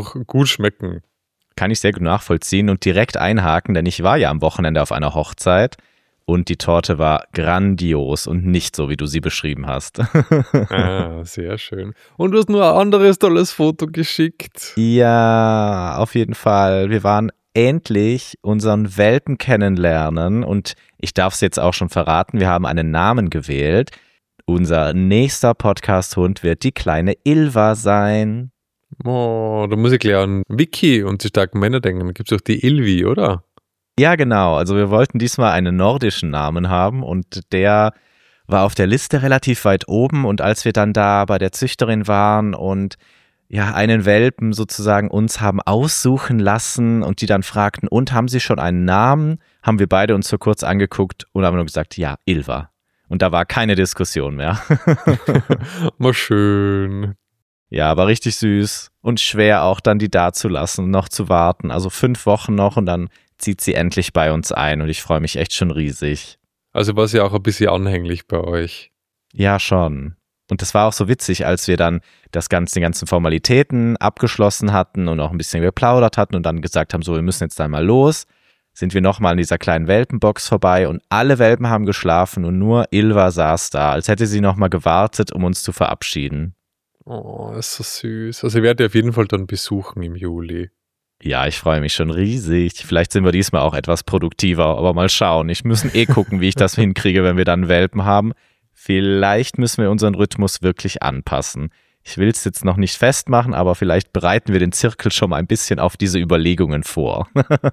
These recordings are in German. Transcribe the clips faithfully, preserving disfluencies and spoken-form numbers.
auch gut schmecken. Kann ich sehr gut nachvollziehen und direkt einhaken, denn ich war ja am Wochenende auf einer Hochzeit und die Torte war grandios und nicht so, wie du sie beschrieben hast. Ah, sehr schön. Und du hast nur ein anderes tolles Foto geschickt. Ja, auf jeden Fall. Wir waren endlich unseren Welpen kennenlernen und ich darf es jetzt auch schon verraten, wir haben einen Namen gewählt. Unser nächster Podcast-Hund wird die kleine Ilva sein. Oh, da muss ich gleich an Vicky und die starken Männer denken. Da gibt es auch die Ilvi, oder? Ja, genau. Also wir wollten diesmal einen nordischen Namen haben und der war auf der Liste relativ weit oben. Und als wir dann da bei der Züchterin waren und ja einen Welpen sozusagen uns haben aussuchen lassen und die dann fragten, und haben Sie schon einen Namen? Haben wir beide uns so kurz angeguckt und haben nur gesagt, ja, Ilva. Und da war keine Diskussion mehr. Mal schön. Ja, war richtig süß und schwer auch dann die da zu lassen, noch zu warten. Also fünf Wochen noch und dann zieht sie endlich bei uns ein und ich freue mich echt schon riesig. Also war sie auch ein bisschen anhänglich bei euch? Ja, schon. Und das war auch so witzig, als wir dann das ganze, die ganzen Formalitäten abgeschlossen hatten und auch ein bisschen geplaudert hatten und dann gesagt haben, so, wir müssen jetzt einmal los, sind wir nochmal in dieser kleinen Welpenbox vorbei und alle Welpen haben geschlafen und nur Ilva saß da, als hätte sie nochmal gewartet, um uns zu verabschieden. Oh, ist so süß. Also ich werde auf jeden Fall dann besuchen im Juli. Ja, ich freue mich schon riesig. Vielleicht sind wir diesmal auch etwas produktiver, aber mal schauen. Ich muss eh gucken, wie ich das hinkriege, wenn wir dann Welpen haben. Vielleicht müssen wir unseren Rhythmus wirklich anpassen. Ich will es jetzt noch nicht festmachen, aber vielleicht bereiten wir den Zirkel schon mal ein bisschen auf diese Überlegungen vor.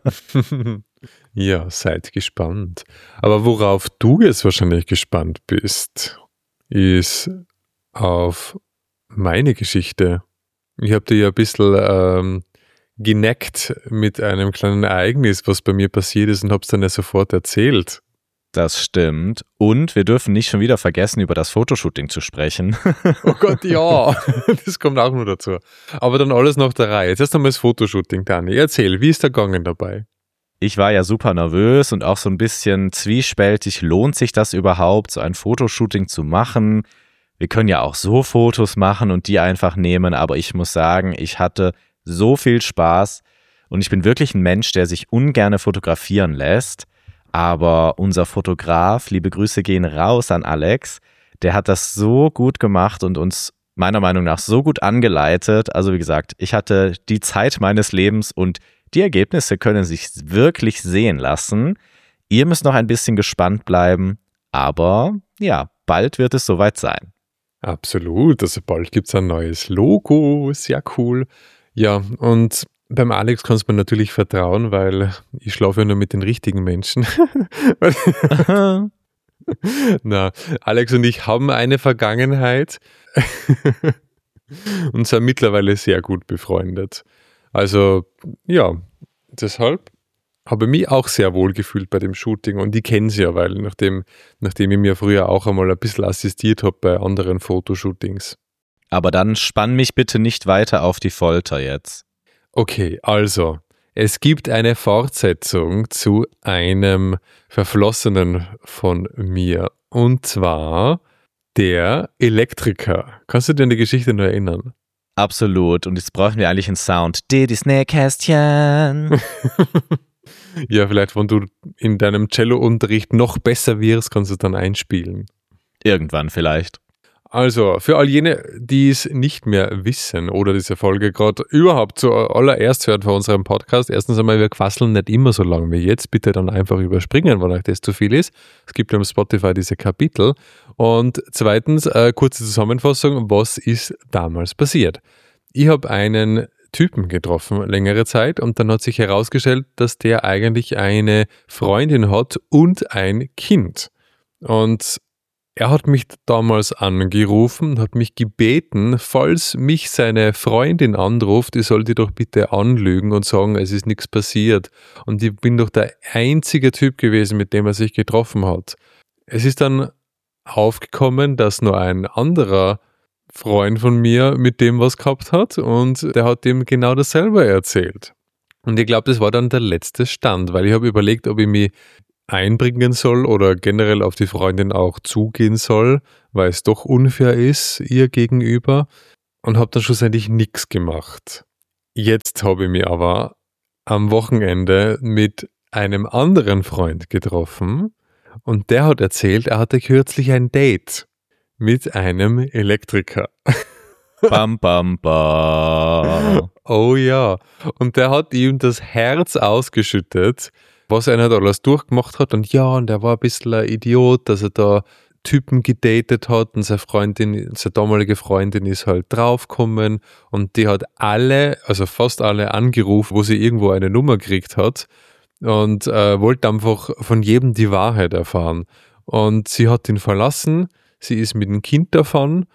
Ja, seid gespannt. Aber worauf du jetzt wahrscheinlich gespannt bist, ist auf meine Geschichte. Ich habe dir ja ein bisschen ähm, geneckt mit einem kleinen Ereignis, was bei mir passiert ist und habe es dann ja sofort erzählt. Das stimmt. Und wir dürfen nicht schon wieder vergessen, über das Fotoshooting zu sprechen. Oh Gott, ja. Das kommt auch nur dazu. Aber dann alles nach der Reihe. Jetzt erst einmal das Fotoshooting, Dani. Erzähl, wie ist der gegangen dabei? Ich war ja super nervös und auch so ein bisschen zwiespältig. Lohnt sich das überhaupt, so ein Fotoshooting zu machen? Wir können ja auch so Fotos machen und die einfach nehmen. Aber ich muss sagen, ich hatte so viel Spaß. Und ich bin wirklich ein Mensch, der sich ungerne fotografieren lässt. Aber unser Fotograf, liebe Grüße gehen raus an Alex, der hat das so gut gemacht und uns meiner Meinung nach so gut angeleitet. Also wie gesagt, ich hatte die Zeit meines Lebens und die Ergebnisse können sich wirklich sehen lassen. Ihr müsst noch ein bisschen gespannt bleiben, aber ja, bald wird es soweit sein. Absolut, also bald gibt es ein neues Logo, sehr cool. Ja, und beim Alex kannst du mir natürlich vertrauen, weil ich schlafe ja nur mit den richtigen Menschen. Na, Alex und ich haben eine Vergangenheit und sind mittlerweile sehr gut befreundet. Also ja, deshalb habe ich mich auch sehr wohl gefühlt bei dem Shooting und ich kenne sie ja, weil nachdem, nachdem ich mir früher auch einmal ein bisschen assistiert habe bei anderen Fotoshootings. Aber dann spann mich bitte nicht weiter auf die Folter jetzt. Okay, also, es gibt eine Fortsetzung zu einem Verflossenen von mir. Und zwar der Elektriker. Kannst du dir an die Geschichte noch erinnern? Absolut. Und jetzt brauchen wir eigentlich einen Sound. Didis Nähkästchen. Ja, vielleicht, wenn du in deinem Cello-Unterricht noch besser wirst, kannst du es dann einspielen. Irgendwann vielleicht. Also, für all jene, die es nicht mehr wissen oder diese Folge gerade überhaupt zuallererst hören von unserem Podcast, erstens einmal, wir quasseln nicht immer so lang wie jetzt, bitte dann einfach überspringen, wenn euch das zu viel ist. Es gibt ja am Spotify diese Kapitel. Und zweitens, äh, kurze Zusammenfassung, was ist damals passiert? Ich habe einen Typen getroffen, längere Zeit, und dann hat sich herausgestellt, dass der eigentlich eine Freundin hat und ein Kind. Und er hat mich damals angerufen und hat mich gebeten, falls mich seine Freundin anruft, ich soll die doch bitte anlügen und sagen, es ist nichts passiert. Und ich bin doch der einzige Typ gewesen, mit dem er sich getroffen hat. Es ist dann aufgekommen, dass nur ein anderer Freund von mir mit dem was gehabt hat und der hat dem genau dasselbe erzählt. Und ich glaube, das war dann der letzte Stand, weil ich habe überlegt, ob ich mich einbringen soll oder generell auf die Freundin auch zugehen soll, weil es doch unfair ist ihr gegenüber, und habe dann schlussendlich nichts gemacht. Jetzt habe ich mich aber am Wochenende mit einem anderen Freund getroffen und der hat erzählt, er hatte kürzlich ein Date mit einem Elektriker. Bam, bam, bam. Oh ja, und der hat ihm das Herz ausgeschüttet, was er nicht alles durchgemacht hat. Und ja, und er war ein bisschen ein Idiot, dass er da Typen gedatet hat und seine Freundin, seine damalige Freundin ist halt draufgekommen und die hat alle, also fast alle angerufen, wo sie irgendwo eine Nummer gekriegt hat und äh, wollte einfach von jedem die Wahrheit erfahren. Und sie hat ihn verlassen, sie ist mit dem Kind davon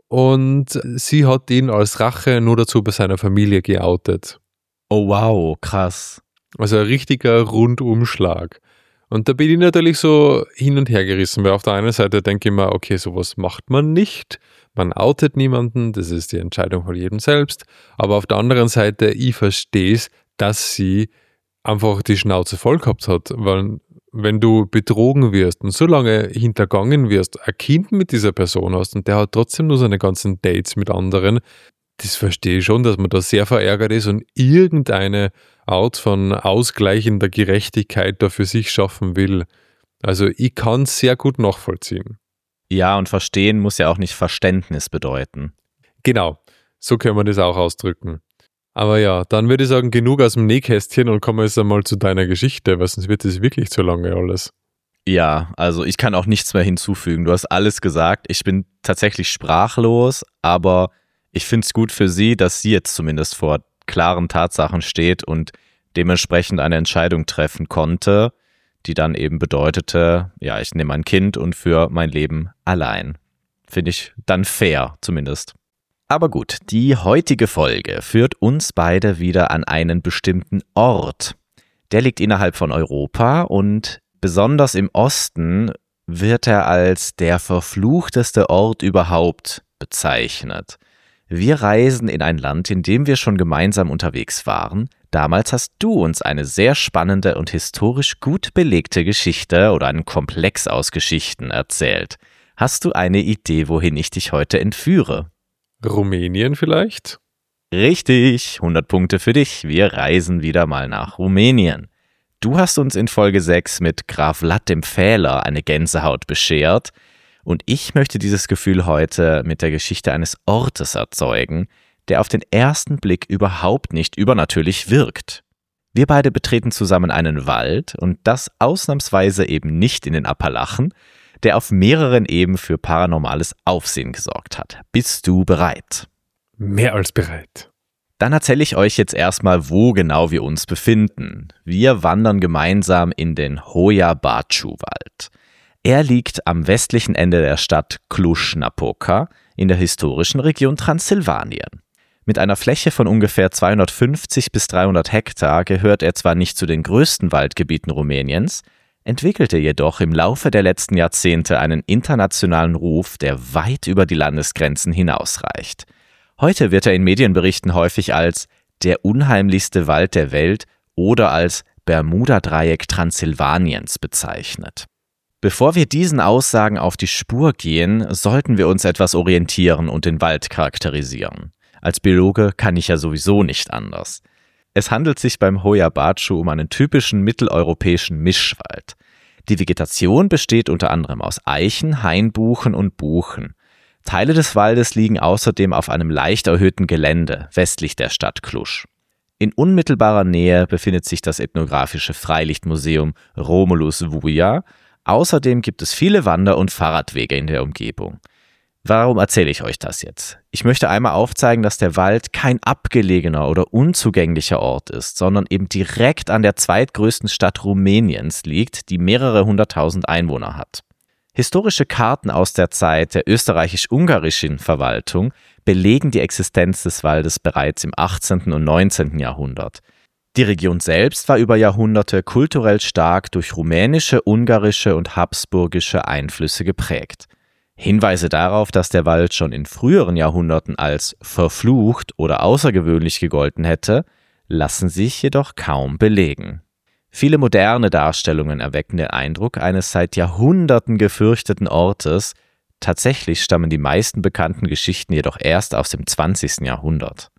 und sie hat ihn als Rache nur dazu bei seiner Familie geoutet. Oh wow, krass. Also ein richtiger Rundumschlag. Und da bin ich natürlich so hin und her gerissen, weil auf der einen Seite denke ich mir, okay, sowas macht man nicht, man outet niemanden, das ist die Entscheidung von jedem selbst, aber auf der anderen Seite, ich verstehe es, dass sie einfach die Schnauze voll gehabt hat, weil wenn du betrogen wirst und so lange hintergangen wirst, ein Kind mit dieser Person hast und der hat trotzdem nur seine ganzen Dates mit anderen, das verstehe ich schon, dass man da sehr verärgert ist und irgendeine Art von ausgleichender Gerechtigkeit da für sich schaffen will. Also ich kann es sehr gut nachvollziehen. Ja, und verstehen muss ja auch nicht Verständnis bedeuten. Genau, so können wir das auch ausdrücken. Aber ja, dann würde ich sagen, genug aus dem Nähkästchen und kommen wir jetzt einmal zu deiner Geschichte, weil sonst wird es wirklich zu lange alles. Ja, also ich kann auch nichts mehr hinzufügen. Du hast alles gesagt. Ich bin tatsächlich sprachlos, aber ich finde es gut für sie, dass sie jetzt zumindest vor klaren Tatsachen steht und dementsprechend eine Entscheidung treffen konnte, die dann eben bedeutete, ja, ich nehme ein Kind und für mein Leben allein. Finde ich dann fair zumindest. Aber gut, die heutige Folge führt uns beide wieder an einen bestimmten Ort. Der liegt innerhalb von Europa und besonders im Osten wird er als der verfluchteste Ort überhaupt bezeichnet. Wir reisen in ein Land, in dem wir schon gemeinsam unterwegs waren. Damals hast du uns eine sehr spannende und historisch gut belegte Geschichte oder einen Komplex aus Geschichten erzählt. Hast du eine Idee, wohin ich dich heute entführe? Rumänien vielleicht? Richtig, hundert Punkte für dich. Wir reisen wieder mal nach Rumänien. Du hast uns in Folge sechs mit Graf Vlad dem Pfähler eine Gänsehaut beschert. Und ich möchte dieses Gefühl heute mit der Geschichte eines Ortes erzeugen, der auf den ersten Blick überhaupt nicht übernatürlich wirkt. Wir beide betreten zusammen einen Wald und das ausnahmsweise eben nicht in den Appalachen, der auf mehreren Ebenen für paranormales Aufsehen gesorgt hat. Bist du bereit? Mehr als bereit. Dann erzähle ich euch jetzt erstmal, wo genau wir uns befinden. Wir wandern gemeinsam in den Hoia Baciu-Wald. Er liegt am westlichen Ende der Stadt Cluj-Napoca in der historischen Region Transsilvanien. Mit einer Fläche von ungefähr zweihundertfünfzig bis dreihundert Hektar gehört er zwar nicht zu den größten Waldgebieten Rumäniens, entwickelte jedoch im Laufe der letzten Jahrzehnte einen internationalen Ruf, der weit über die Landesgrenzen hinausreicht. Heute wird er in Medienberichten häufig als der unheimlichste Wald der Welt oder als Bermuda-Dreieck Transsilvaniens bezeichnet. Bevor wir diesen Aussagen auf die Spur gehen, sollten wir uns etwas orientieren und den Wald charakterisieren. Als Biologe kann ich ja sowieso nicht anders. Es handelt sich beim Hoia Baciu um einen typischen mitteleuropäischen Mischwald. Die Vegetation besteht unter anderem aus Eichen, Hainbuchen und Buchen. Teile des Waldes liegen außerdem auf einem leicht erhöhten Gelände westlich der Stadt Cluj. In unmittelbarer Nähe befindet sich das ethnografische Freilichtmuseum Romulus Vuia. Außerdem gibt es viele Wander- und Fahrradwege in der Umgebung. Warum erzähle ich euch das jetzt? Ich möchte einmal aufzeigen, dass der Wald kein abgelegener oder unzugänglicher Ort ist, sondern eben direkt an der zweitgrößten Stadt Rumäniens liegt, die mehrere hunderttausend Einwohner hat. Historische Karten aus der Zeit der österreichisch-ungarischen Verwaltung belegen die Existenz des Waldes bereits im achtzehnten und neunzehnten Jahrhundert. Die Region selbst war über Jahrhunderte kulturell stark durch rumänische, ungarische und habsburgische Einflüsse geprägt. Hinweise darauf, dass der Wald schon in früheren Jahrhunderten als verflucht oder außergewöhnlich gegolten hätte, lassen sich jedoch kaum belegen. Viele moderne Darstellungen erwecken den Eindruck eines seit Jahrhunderten gefürchteten Ortes. Tatsächlich stammen die meisten bekannten Geschichten jedoch erst aus dem zwanzigsten Jahrhundert.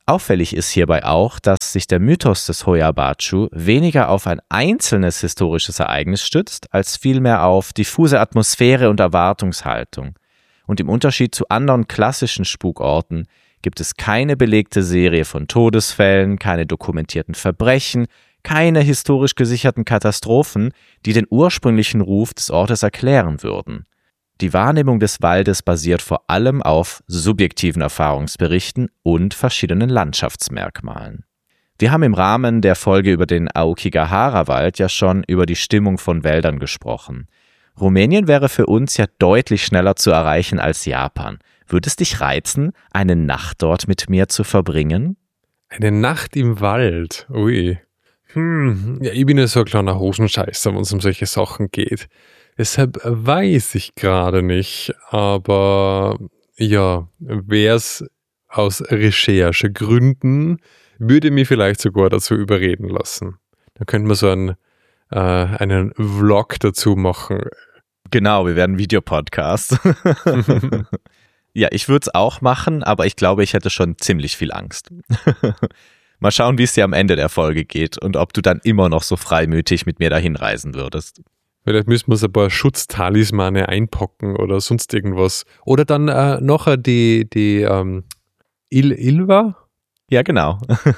Auffällig ist hierbei auch, dass sich der Mythos des Hoya Baciu weniger auf ein einzelnes historisches Ereignis stützt, als vielmehr auf diffuse Atmosphäre und Erwartungshaltung. Und im Unterschied zu anderen klassischen Spukorten gibt es keine belegte Serie von Todesfällen, keine dokumentierten Verbrechen, keine historisch gesicherten Katastrophen, die den ursprünglichen Ruf des Ortes erklären würden. Die Wahrnehmung des Waldes basiert vor allem auf subjektiven Erfahrungsberichten und verschiedenen Landschaftsmerkmalen. Wir haben im Rahmen der Folge über den Aokigahara-Wald ja schon über die Stimmung von Wäldern gesprochen. Rumänien wäre für uns ja deutlich schneller zu erreichen als Japan. Würde es dich reizen, eine Nacht dort mit mir zu verbringen? Eine Nacht im Wald? Ui. Hm, ja, ich bin ja so ein kleiner Hosenscheißer, wenn es um solche Sachen geht. Deshalb weiß ich gerade nicht, aber ja, wäre es aus Recherchegründen, würde mich vielleicht sogar dazu überreden lassen. Dann könnten wir so einen, äh, einen Vlog dazu machen. Genau, wir werden Videopodcast. Ja, ich würde es auch machen, aber ich glaube, ich hätte schon ziemlich viel Angst. Mal schauen, wie es dir am Ende der Folge geht und ob du dann immer noch so freimütig mit mir dahin reisen würdest. Vielleicht müssen wir so ein paar Schutztalismane einpacken oder sonst irgendwas. Oder dann äh, noch die, die ähm, Il Ilva? Ja, genau.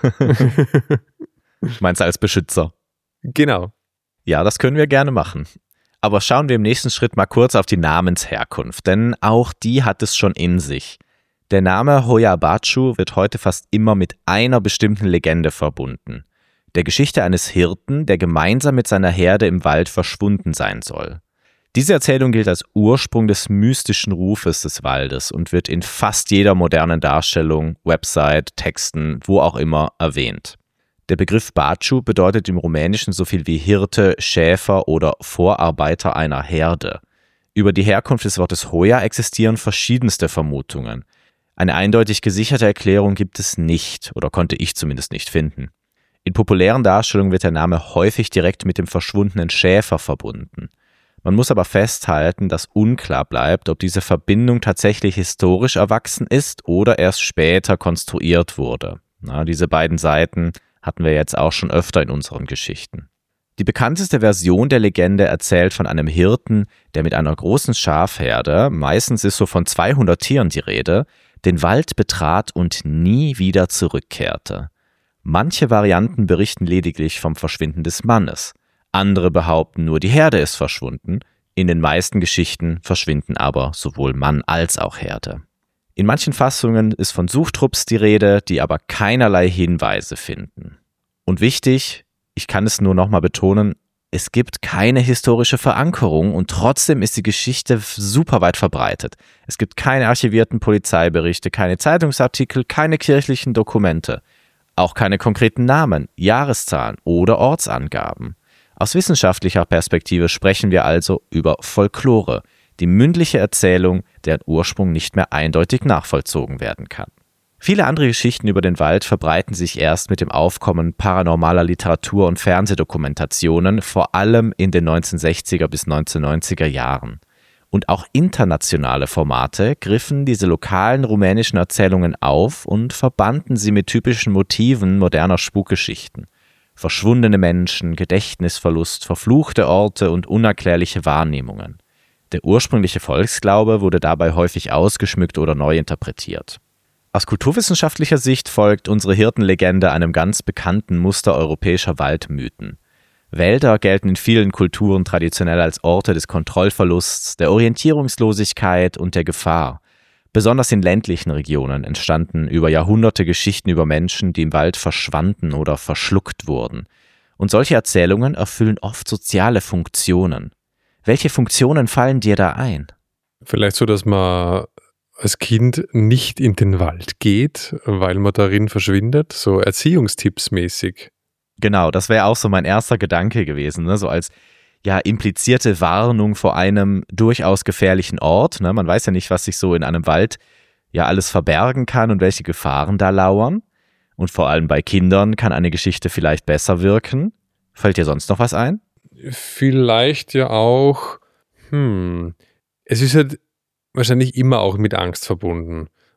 Meinst du als Beschützer? Genau. Ja, das können wir gerne machen. Aber schauen wir im nächsten Schritt mal kurz auf die Namensherkunft, denn auch die hat es schon in sich. Der Name Hoya Baciu wird heute fast immer mit einer bestimmten Legende verbunden. Der Geschichte eines Hirten, der gemeinsam mit seiner Herde im Wald verschwunden sein soll. Diese Erzählung gilt als Ursprung des mystischen Rufes des Waldes und wird in fast jeder modernen Darstellung, Website, Texten, wo auch immer erwähnt. Der Begriff Baciu bedeutet im Rumänischen so viel wie Hirte, Schäfer oder Vorarbeiter einer Herde. Über die Herkunft des Wortes Hoya existieren verschiedenste Vermutungen. Eine eindeutig gesicherte Erklärung gibt es nicht, oder konnte ich zumindest nicht finden. In populären Darstellungen wird der Name häufig direkt mit dem verschwundenen Schäfer verbunden. Man muss aber festhalten, dass unklar bleibt, ob diese Verbindung tatsächlich historisch erwachsen ist oder erst später konstruiert wurde. Na, diese beiden Seiten hatten wir jetzt auch schon öfter in unseren Geschichten. Die bekannteste Version der Legende erzählt von einem Hirten, der mit einer großen Schafherde, meistens ist so von zweihundert Tieren die Rede, den Wald betrat und nie wieder zurückkehrte. Manche Varianten berichten lediglich vom Verschwinden des Mannes. Andere behaupten nur, die Herde ist verschwunden. In den meisten Geschichten verschwinden aber sowohl Mann als auch Herde. In manchen Fassungen ist von Suchtrupps die Rede, die aber keinerlei Hinweise finden. Und wichtig, ich kann es nur nochmal betonen, es gibt keine historische Verankerung und trotzdem ist die Geschichte super weit verbreitet. Es gibt keine archivierten Polizeiberichte, keine Zeitungsartikel, keine kirchlichen Dokumente. Auch keine konkreten Namen, Jahreszahlen oder Ortsangaben. Aus wissenschaftlicher Perspektive sprechen wir also über Folklore, die mündliche Erzählung, deren Ursprung nicht mehr eindeutig nachvollzogen werden kann. Viele andere Geschichten über den Wald verbreiten sich erst mit dem Aufkommen paranormaler Literatur und Fernsehdokumentationen, vor allem in den neunzehnhundertsechziger bis neunzehnhundertneunziger Jahren. Und auch internationale Formate griffen diese lokalen rumänischen Erzählungen auf und verbanden sie mit typischen Motiven moderner Spukgeschichten. Verschwundene Menschen, Gedächtnisverlust, verfluchte Orte und unerklärliche Wahrnehmungen. Der ursprüngliche Volksglaube wurde dabei häufig ausgeschmückt oder neu interpretiert. Aus kulturwissenschaftlicher Sicht folgt unsere Hirtenlegende einem ganz bekannten Muster europäischer Waldmythen. Wälder gelten in vielen Kulturen traditionell als Orte des Kontrollverlusts, der Orientierungslosigkeit und der Gefahr. Besonders in ländlichen Regionen entstanden über Jahrhunderte Geschichten über Menschen, die im Wald verschwanden oder verschluckt wurden. Und solche Erzählungen erfüllen oft soziale Funktionen. Welche Funktionen fallen dir da ein? Vielleicht so, dass man als Kind nicht in den Wald geht, weil man darin verschwindet, so Erziehungstipps mäßig. Genau, das wäre auch so mein erster Gedanke gewesen, ne? So als ja implizierte Warnung vor einem durchaus gefährlichen Ort. Ne? Man weiß ja nicht, was sich so in einem Wald ja alles verbergen kann und welche Gefahren da lauern. Und vor allem bei Kindern kann eine Geschichte vielleicht besser wirken. Fällt dir sonst noch was ein? Vielleicht ja auch, hm, es ist halt wahrscheinlich immer auch mit Angst verbunden.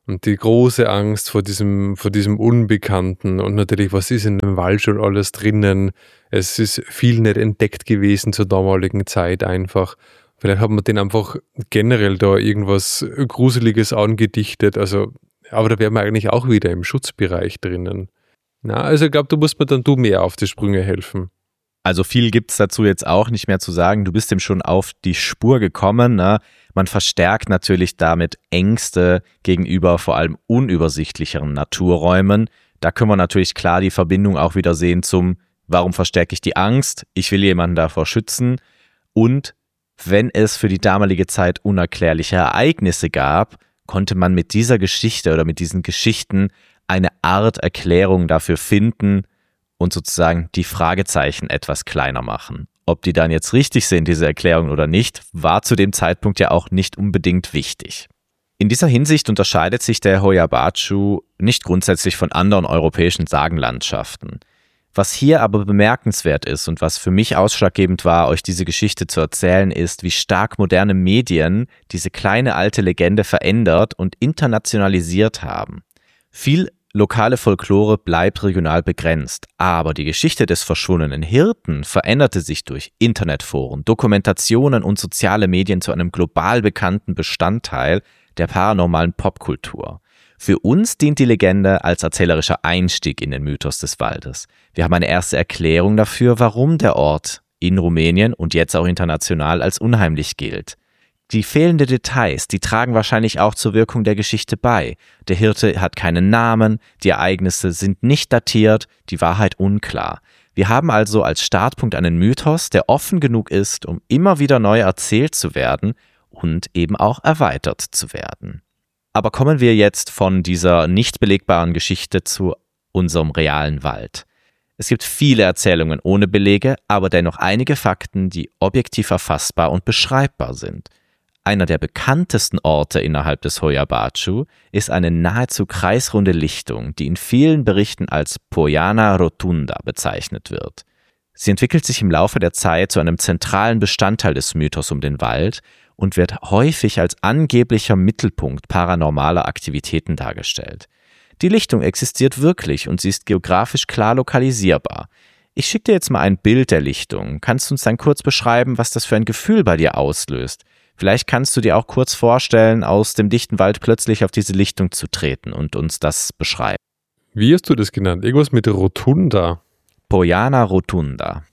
Und die große Angst vor diesem, vor diesem Unbekannten und natürlich, was ist in dem Wald schon alles drinnen? Es ist viel nicht entdeckt gewesen zur damaligen Zeit einfach. Vielleicht hat man den einfach generell da irgendwas Gruseliges angedichtet. Also, aber da wären wir eigentlich auch wieder im Schutzbereich drinnen. Na, also ich glaube, du musst mir dann du mehr auf die Sprünge helfen. Also viel gibt es dazu jetzt auch nicht mehr zu sagen. Du bist dem schon auf die Spur gekommen. Ne? Man verstärkt natürlich damit Ängste gegenüber vor allem unübersichtlicheren Naturräumen. Da können wir natürlich klar die Verbindung auch wieder sehen zum, warum verstärke ich die Angst? Ich will jemanden davor schützen. Und wenn es für die damalige Zeit unerklärliche Ereignisse gab, konnte man mit dieser Geschichte oder mit diesen Geschichten eine Art Erklärung dafür finden und sozusagen die Fragezeichen etwas kleiner machen. Ob die dann jetzt richtig sind, diese Erklärungen oder nicht, war zu dem Zeitpunkt ja auch nicht unbedingt wichtig. In dieser Hinsicht unterscheidet sich der Hoia Baciu nicht grundsätzlich von anderen europäischen Sagenlandschaften. Was hier aber bemerkenswert ist und was für mich ausschlaggebend war, euch diese Geschichte zu erzählen, ist, wie stark moderne Medien diese kleine alte Legende verändert und internationalisiert haben. Viel lokale Folklore bleibt regional begrenzt, aber die Geschichte des verschwundenen Hirten veränderte sich durch Internetforen, Dokumentationen und soziale Medien zu einem global bekannten Bestandteil der paranormalen Popkultur. Für uns dient die Legende als erzählerischer Einstieg in den Mythos des Waldes. Wir haben eine erste Erklärung dafür, warum der Ort in Rumänien und jetzt auch international als unheimlich gilt. Die fehlenden Details, die tragen wahrscheinlich auch zur Wirkung der Geschichte bei. Der Hirte hat keinen Namen, die Ereignisse sind nicht datiert, die Wahrheit unklar. Wir haben also als Startpunkt einen Mythos, der offen genug ist, um immer wieder neu erzählt zu werden und eben auch erweitert zu werden. Aber kommen wir jetzt von dieser nicht belegbaren Geschichte zu unserem realen Wald. Es gibt viele Erzählungen ohne Belege, aber dennoch einige Fakten, die objektiv erfassbar und beschreibbar sind. Einer der bekanntesten Orte innerhalb des Hoia Baciu ist eine nahezu kreisrunde Lichtung, die in vielen Berichten als Poiana Rotunda bezeichnet wird. Sie entwickelt sich im Laufe der Zeit zu einem zentralen Bestandteil des Mythos um den Wald und wird häufig als angeblicher Mittelpunkt paranormaler Aktivitäten dargestellt. Die Lichtung existiert wirklich und sie ist geografisch klar lokalisierbar. Ich schicke dir jetzt mal ein Bild der Lichtung. Kannst du uns dann kurz beschreiben, was das für ein Gefühl bei dir auslöst? Vielleicht kannst du dir auch kurz vorstellen, aus dem dichten Wald plötzlich auf diese Lichtung zu treten und uns das beschreiben. Wie hast du das genannt? Irgendwas mit Rotunda? Poiana Rotunda.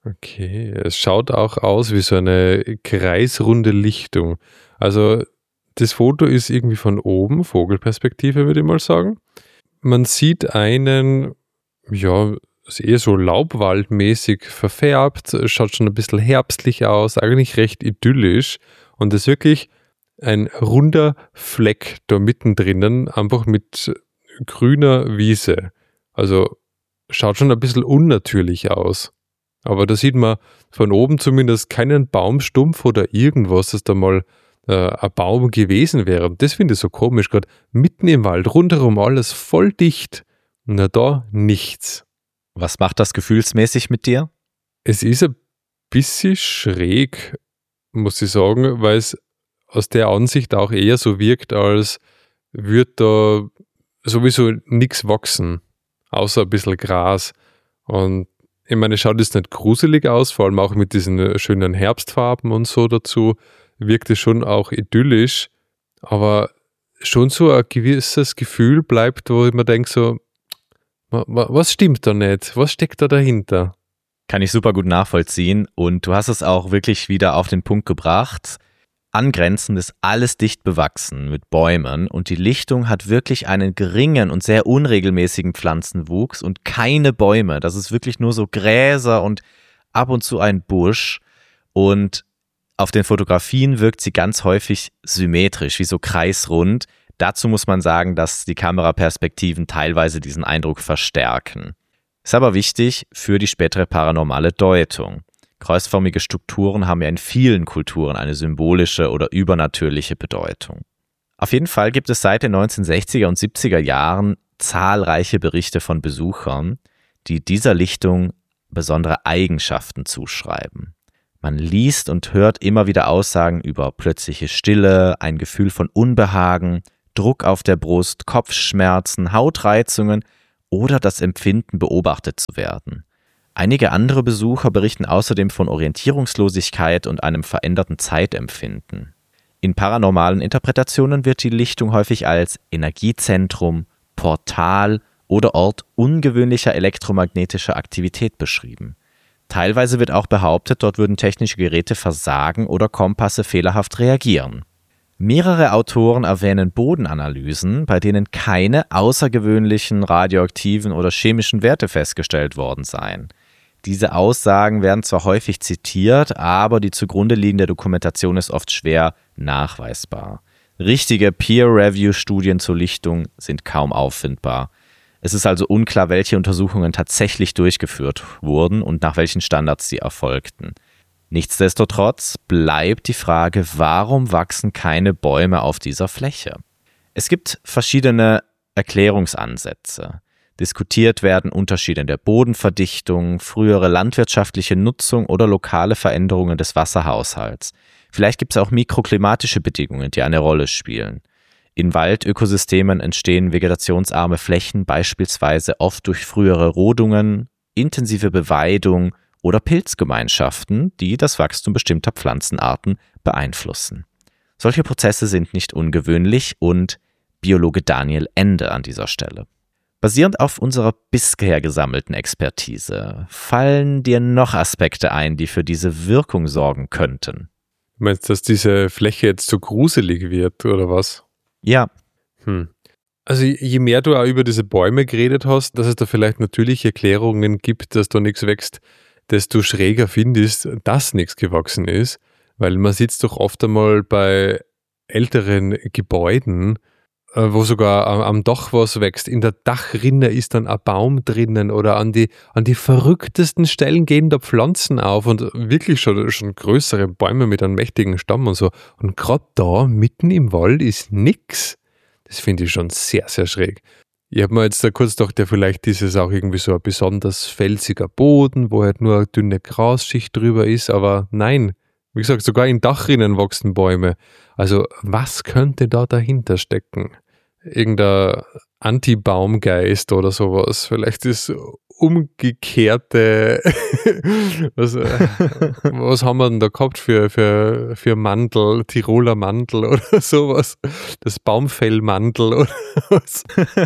Okay, es schaut auch aus wie so eine kreisrunde Lichtung. Also das Foto ist irgendwie von oben, Vogelperspektive würde ich mal sagen. Man sieht einen, ja, ist eher so laubwaldmäßig verfärbt, schaut schon ein bisschen herbstlich aus, eigentlich recht idyllisch. Und das ist wirklich ein runder Fleck da mittendrin, einfach mit grüner Wiese. Also schaut schon ein bisschen unnatürlich aus. Aber da sieht man von oben zumindest keinen Baumstumpf oder irgendwas, dass da mal äh, ein Baum gewesen wäre. Und das finde ich so komisch, gerade mitten im Wald, rundherum alles voll dicht. Na da nichts. Was macht das gefühlsmäßig mit dir? Es ist ein bisschen schräg, muss ich sagen, weil es aus der Ansicht auch eher so wirkt, als würde da sowieso nichts wachsen, außer ein bisschen Gras. Und ich meine, es schaut jetzt nicht gruselig aus, vor allem auch mit diesen schönen Herbstfarben und so dazu, wirkt es schon auch idyllisch, aber schon so ein gewisses Gefühl bleibt, wo ich mir denke so, was stimmt da nicht? Was steckt da dahinter? Kann ich super gut nachvollziehen und du hast es auch wirklich wieder auf den Punkt gebracht. Angrenzend ist alles dicht bewachsen mit Bäumen und die Lichtung hat wirklich einen geringen und sehr unregelmäßigen Pflanzenwuchs und keine Bäume. Das ist wirklich nur so Gräser und ab und zu ein Busch und auf den Fotografien wirkt sie ganz häufig symmetrisch, wie so kreisrund. Dazu muss man sagen, dass die Kameraperspektiven teilweise diesen Eindruck verstärken. Ist aber wichtig für die spätere paranormale Deutung. Kreuzförmige Strukturen haben ja in vielen Kulturen eine symbolische oder übernatürliche Bedeutung. Auf jeden Fall gibt es seit den neunzehnhundertsechziger und siebziger Jahren zahlreiche Berichte von Besuchern, die dieser Lichtung besondere Eigenschaften zuschreiben. Man liest und hört immer wieder Aussagen über plötzliche Stille, ein Gefühl von Unbehagen, Druck auf der Brust, Kopfschmerzen, Hautreizungen oder das Empfinden, beobachtet zu werden. Einige andere Besucher berichten außerdem von Orientierungslosigkeit und einem veränderten Zeitempfinden. In paranormalen Interpretationen wird die Lichtung häufig als Energiezentrum, Portal oder Ort ungewöhnlicher elektromagnetischer Aktivität beschrieben. Teilweise wird auch behauptet, dort würden technische Geräte versagen oder Kompasse fehlerhaft reagieren. Mehrere Autoren erwähnen Bodenanalysen, bei denen keine außergewöhnlichen radioaktiven oder chemischen Werte festgestellt worden seien. Diese Aussagen werden zwar häufig zitiert, aber die zugrunde liegende Dokumentation ist oft schwer nachweisbar. Richtige Peer-Review-Studien zur Lichtung sind kaum auffindbar. Es ist also unklar, welche Untersuchungen tatsächlich durchgeführt wurden und nach welchen Standards sie erfolgten. Nichtsdestotrotz bleibt die Frage, warum wachsen keine Bäume auf dieser Fläche? Es gibt verschiedene Erklärungsansätze. Diskutiert werden Unterschiede in der Bodenverdichtung, frühere landwirtschaftliche Nutzung oder lokale Veränderungen des Wasserhaushalts. Vielleicht gibt es auch mikroklimatische Bedingungen, die eine Rolle spielen. In Waldökosystemen entstehen vegetationsarme Flächen beispielsweise oft durch frühere Rodungen, intensive Beweidung oder Pilzgemeinschaften, die das Wachstum bestimmter Pflanzenarten beeinflussen. Solche Prozesse sind nicht ungewöhnlich und Biologe Daniel Ende an dieser Stelle. Basierend auf unserer bisher gesammelten Expertise, fallen dir noch Aspekte ein, die für diese Wirkung sorgen könnten? Du meinst, dass diese Fläche jetzt so gruselig wird, oder was? Ja. Hm. Also je mehr du auch über diese Bäume geredet hast, dass es da vielleicht natürliche Erklärungen gibt, dass da nichts wächst, desto schräger findest, dass nichts gewachsen ist, weil man sieht es doch oft einmal bei älteren Gebäuden, wo sogar am Dach was wächst. In der Dachrinne ist dann ein Baum drinnen oder an die, an die verrücktesten Stellen gehen da Pflanzen auf und wirklich schon, schon größere Bäume mit einem mächtigen Stamm und so. Und gerade da, mitten im Wald, ist nix. Das finde ich schon sehr, sehr schräg. Ich habe mir jetzt da kurz gedacht, ja, vielleicht ist es auch irgendwie so ein besonders felsiger Boden, wo halt nur eine dünne Grasschicht drüber ist, aber nein. Wie gesagt, sogar in Dachrinnen wachsen Bäume. Also was könnte da dahinter stecken? Irgendein Anti-Baumgeist oder sowas. Vielleicht ist umgekehrte, was, was haben wir denn da gehabt für, für, für Mandel, Tiroler Mandel oder sowas? Das Baumfellmandel oder was?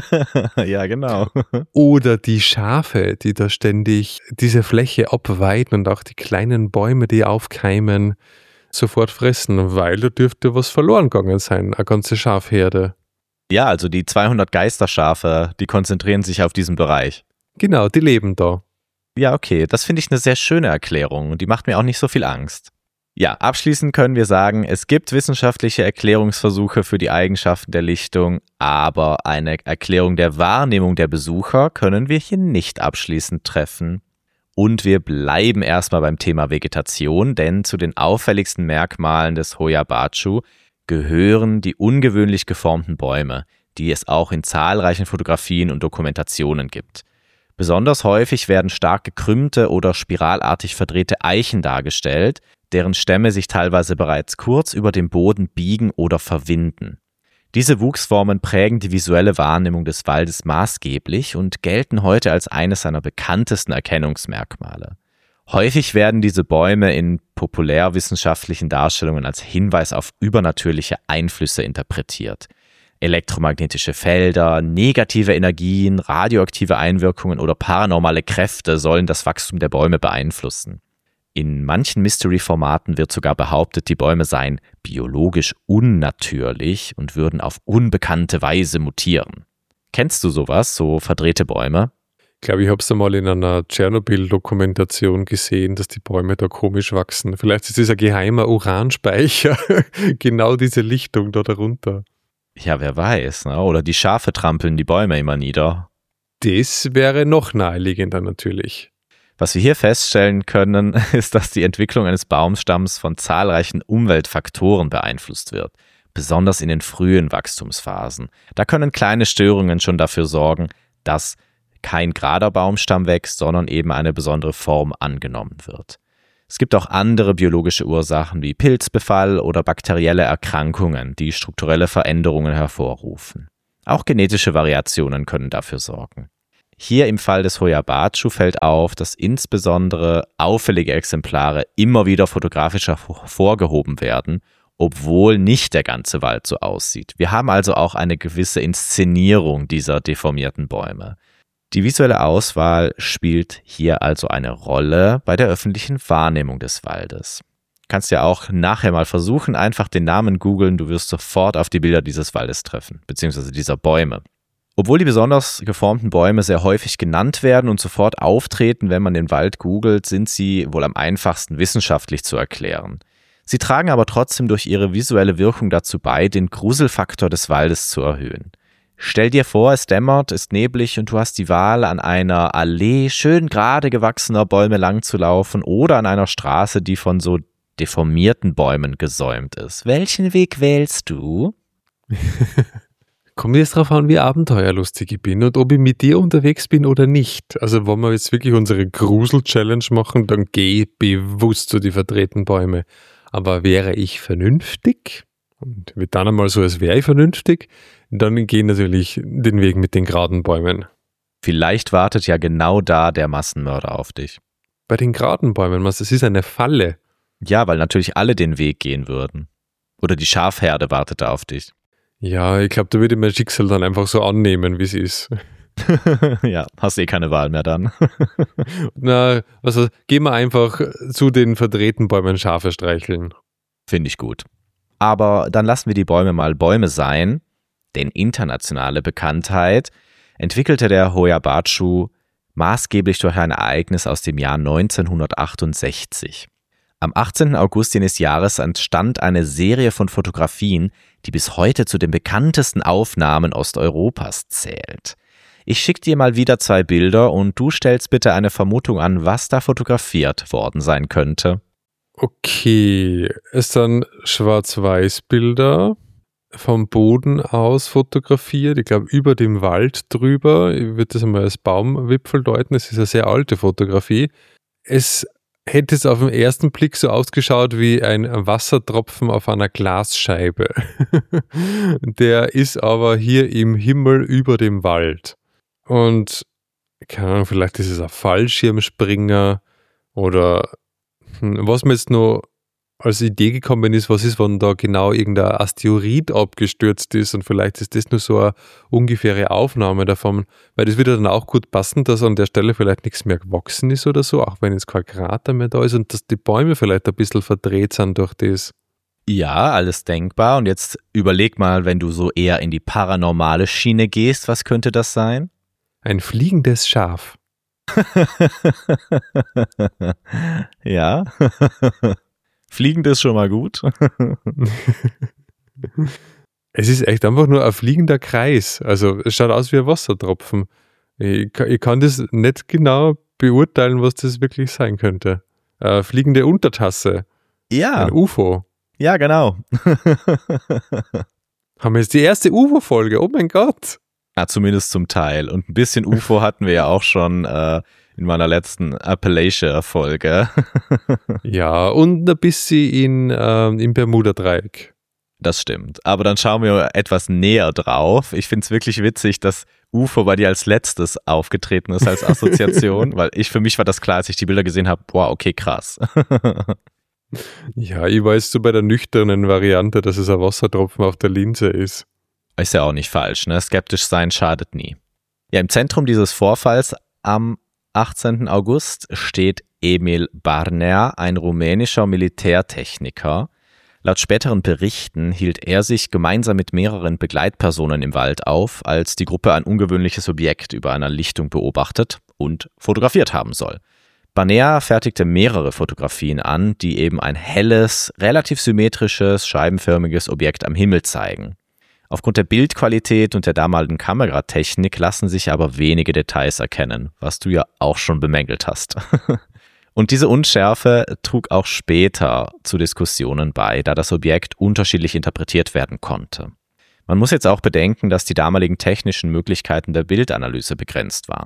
Ja, genau. Oder die Schafe, die da ständig diese Fläche abweiden und auch die kleinen Bäume, die aufkeimen, sofort fressen, weil da dürfte was verloren gegangen sein, eine ganze Schafherde. Ja, also die zweihundert Geisterschafe, die konzentrieren sich auf diesen Bereich. Genau, die leben da. Ja, okay, das finde ich eine sehr schöne Erklärung und die macht mir auch nicht so viel Angst. Ja, abschließend können wir sagen, es gibt wissenschaftliche Erklärungsversuche für die Eigenschaften der Lichtung, aber eine Erklärung der Wahrnehmung der Besucher können wir hier nicht abschließend treffen. Und wir bleiben erstmal beim Thema Vegetation, denn zu den auffälligsten Merkmalen des Hoya Baciu gehören die ungewöhnlich geformten Bäume, die es auch in zahlreichen Fotografien und Dokumentationen gibt. Besonders häufig werden stark gekrümmte oder spiralartig verdrehte Eichen dargestellt, deren Stämme sich teilweise bereits kurz über dem Boden biegen oder verwinden. Diese Wuchsformen prägen die visuelle Wahrnehmung des Waldes maßgeblich und gelten heute als eines seiner bekanntesten Erkennungsmerkmale. Häufig werden diese Bäume in populärwissenschaftlichen Darstellungen als Hinweis auf übernatürliche Einflüsse interpretiert. Elektromagnetische Felder, negative Energien, radioaktive Einwirkungen oder paranormale Kräfte sollen das Wachstum der Bäume beeinflussen. In manchen Mystery-Formaten wird sogar behauptet, die Bäume seien biologisch unnatürlich und würden auf unbekannte Weise mutieren. Kennst du sowas, so verdrehte Bäume? Ich glaube, ich habe es einmal in einer Tschernobyl-Dokumentation gesehen, dass die Bäume da komisch wachsen. Vielleicht ist das ein geheimer Uranspeicher, genau diese Lichtung da darunter. Ja, wer weiß, ne? Oder die Schafe trampeln die Bäume immer nieder. Das wäre noch naheliegender natürlich. Was wir hier feststellen können, ist, dass die Entwicklung eines Baumstamms von zahlreichen Umweltfaktoren beeinflusst wird, besonders in den frühen Wachstumsphasen. Da können kleine Störungen schon dafür sorgen, dass kein gerader Baumstamm wächst, sondern eben eine besondere Form angenommen wird. Es gibt auch andere biologische Ursachen wie Pilzbefall oder bakterielle Erkrankungen, die strukturelle Veränderungen hervorrufen. Auch genetische Variationen können dafür sorgen. Hier im Fall des Hoya Baciu fällt auf, dass insbesondere auffällige Exemplare immer wieder fotografisch hervorgehoben werden, obwohl nicht der ganze Wald so aussieht. Wir haben also auch eine gewisse Inszenierung dieser deformierten Bäume. Die visuelle Auswahl spielt hier also eine Rolle bei der öffentlichen Wahrnehmung des Waldes. Du kannst ja auch nachher mal versuchen, einfach den Namen googeln, du wirst sofort auf die Bilder dieses Waldes treffen, beziehungsweise dieser Bäume. Obwohl die besonders geformten Bäume sehr häufig genannt werden und sofort auftreten, wenn man den Wald googelt, sind sie wohl am einfachsten wissenschaftlich zu erklären. Sie tragen aber trotzdem durch ihre visuelle Wirkung dazu bei, den Gruselfaktor des Waldes zu erhöhen. Stell dir vor, es dämmert, ist neblig und du hast die Wahl, an einer Allee schön gerade gewachsener Bäume lang zu laufen oder an einer Straße, die von so deformierten Bäumen gesäumt ist. Welchen Weg wählst du? Kommt jetzt darauf an, wie abenteuerlustig ich bin und ob ich mit dir unterwegs bin oder nicht. Also wenn wir jetzt wirklich unsere Grusel-Challenge machen, dann gehe ich bewusst zu die verdrehten Bäume. Aber wäre ich vernünftig, und wird dann einmal so, als wäre ich vernünftig, dann gehe ich natürlich den Weg mit den geraden Bäumen. Vielleicht wartet ja genau da der Massenmörder auf dich. Bei den geraden Bäumen, das ist eine Falle. Ja, weil natürlich alle den Weg gehen würden. Oder die Schafherde wartet da auf dich. Ja, ich glaube, da würde ich mein Schicksal dann einfach so annehmen, wie es ist. Ja, hast eh keine Wahl mehr dann. Na, also gehen wir einfach zu den verdrehten Bäumen Schafe streicheln. Finde ich gut. Aber dann lassen wir die Bäume mal Bäume sein, denn internationale Bekanntheit entwickelte der Hoya Baciu maßgeblich durch ein Ereignis aus dem Jahr neunzehnhundertachtundsechzig. Am achtzehnten August jenes Jahres entstand eine Serie von Fotografien, die bis heute zu den bekanntesten Aufnahmen Osteuropas zählt. Ich schicke dir mal wieder zwei Bilder und du stellst bitte eine Vermutung an, was da fotografiert worden sein könnte. Okay, es sind Schwarz-Weiß-Bilder vom Boden aus fotografiert, ich glaube über dem Wald drüber. Ich würde das einmal als Baumwipfel deuten, es ist eine sehr alte Fotografie. Es hätte es auf den ersten Blick so ausgeschaut wie ein Wassertropfen auf einer Glasscheibe. Der ist aber hier im Himmel über dem Wald. Und, keine Ahnung, vielleicht ist es ein Fallschirmspringer oder was mir jetzt noch als Idee gekommen ist, was ist, wenn da genau irgendein Asteroid abgestürzt ist und vielleicht ist das nur so eine ungefähre Aufnahme davon, weil das würde dann auch gut passen, dass an der Stelle vielleicht nichts mehr gewachsen ist oder so, auch wenn jetzt kein Krater mehr da ist und dass die Bäume vielleicht ein bisschen verdreht sind durch das. Ja, alles denkbar. Und jetzt überleg mal, wenn du so eher in die paranormale Schiene gehst, was könnte das sein? Ein fliegendes Schaf. Ja. Fliegend ist schon mal gut. Es ist echt einfach nur ein fliegender Kreis. Also es schaut aus wie ein Wassertropfen. Ich, ich kann das nicht genau beurteilen, was das wirklich sein könnte. Eine fliegende Untertasse. Ja. Ein U F O. Ja, genau. Haben wir jetzt die erste U F O-Folge? Oh mein Gott. Ja, zumindest zum Teil. Und ein bisschen U F O hatten wir ja auch schon äh, in meiner letzten Appalachia-Folge. Ja, und ein bisschen in, ähm, im Bermuda-Dreieck. Das stimmt. Aber dann schauen wir etwas näher drauf. Ich finde es wirklich witzig, dass U F O bei dir als letztes aufgetreten ist als Assoziation, weil ich für mich war das klar, als ich die Bilder gesehen habe, boah, okay, krass. Ja, ich weiß so bei der nüchternen Variante, dass es ein Wassertropfen auf der Linse ist. Ist ja auch nicht falsch, ne? Skeptisch sein schadet nie. Ja, im Zentrum dieses Vorfalls am achtzehnten August steht Emil Barnea, ein rumänischer Militärtechniker. Laut späteren Berichten hielt er sich gemeinsam mit mehreren Begleitpersonen im Wald auf, als die Gruppe ein ungewöhnliches Objekt über einer Lichtung beobachtet und fotografiert haben soll. Barnea fertigte mehrere Fotografien an, die eben ein helles, relativ symmetrisches, scheibenförmiges Objekt am Himmel zeigen. Aufgrund der Bildqualität und der damaligen Kameratechnik lassen sich aber wenige Details erkennen, was du ja auch schon bemängelt hast. Und diese Unschärfe trug auch später zu Diskussionen bei, da das Objekt unterschiedlich interpretiert werden konnte. Man muss jetzt auch bedenken, dass die damaligen technischen Möglichkeiten der Bildanalyse begrenzt waren.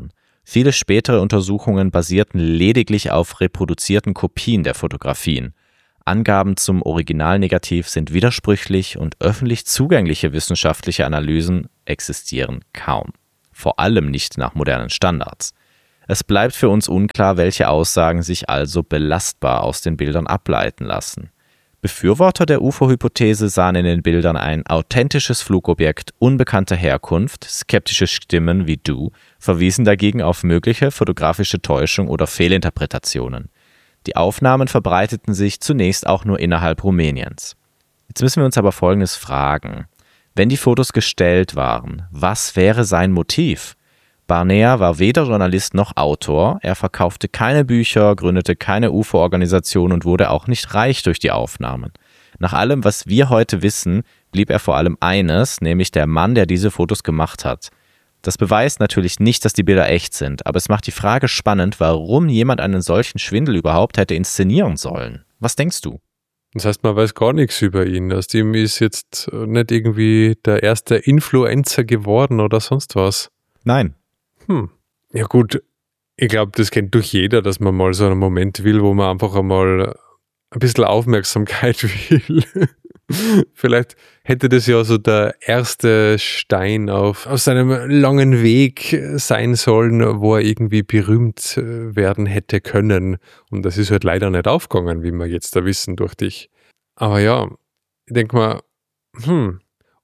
Viele spätere Untersuchungen basierten lediglich auf reproduzierten Kopien der Fotografien. Angaben zum Originalnegativ sind widersprüchlich und öffentlich zugängliche wissenschaftliche Analysen existieren kaum. Vor allem nicht nach modernen Standards. Es bleibt für uns unklar, welche Aussagen sich also belastbar aus den Bildern ableiten lassen. Befürworter der U F O-Hypothese sahen in den Bildern ein authentisches Flugobjekt unbekannter Herkunft, skeptische Stimmen wie du verwiesen dagegen auf mögliche fotografische Täuschung oder Fehlinterpretationen. Die Aufnahmen verbreiteten sich zunächst auch nur innerhalb Rumäniens. Jetzt müssen wir uns aber Folgendes fragen. Wenn die Fotos gestellt waren, was wäre sein Motiv? Barnea war weder Journalist noch Autor, er verkaufte keine Bücher, gründete keine U F O-Organisation und wurde auch nicht reich durch die Aufnahmen. Nach allem, was wir heute wissen, blieb er vor allem eines, nämlich der Mann, der diese Fotos gemacht hat. Das beweist natürlich nicht, dass die Bilder echt sind, aber es macht die Frage spannend, warum jemand einen solchen Schwindel überhaupt hätte inszenieren sollen. Was denkst du? Das heißt, man weiß gar nichts über ihn. Aus dem ist jetzt nicht irgendwie der erste Influencer geworden oder sonst was. Nein. Hm. Ja gut, ich glaube, das kennt doch jeder, dass man mal so einen Moment will, wo man einfach einmal ein bisschen Aufmerksamkeit will. Vielleicht hätte das ja so der erste Stein auf, auf seinem langen Weg sein sollen, wo er irgendwie berühmt werden hätte können. Und das ist halt leider nicht aufgegangen, wie wir jetzt da wissen durch dich. Aber ja, ich denke mal, hm,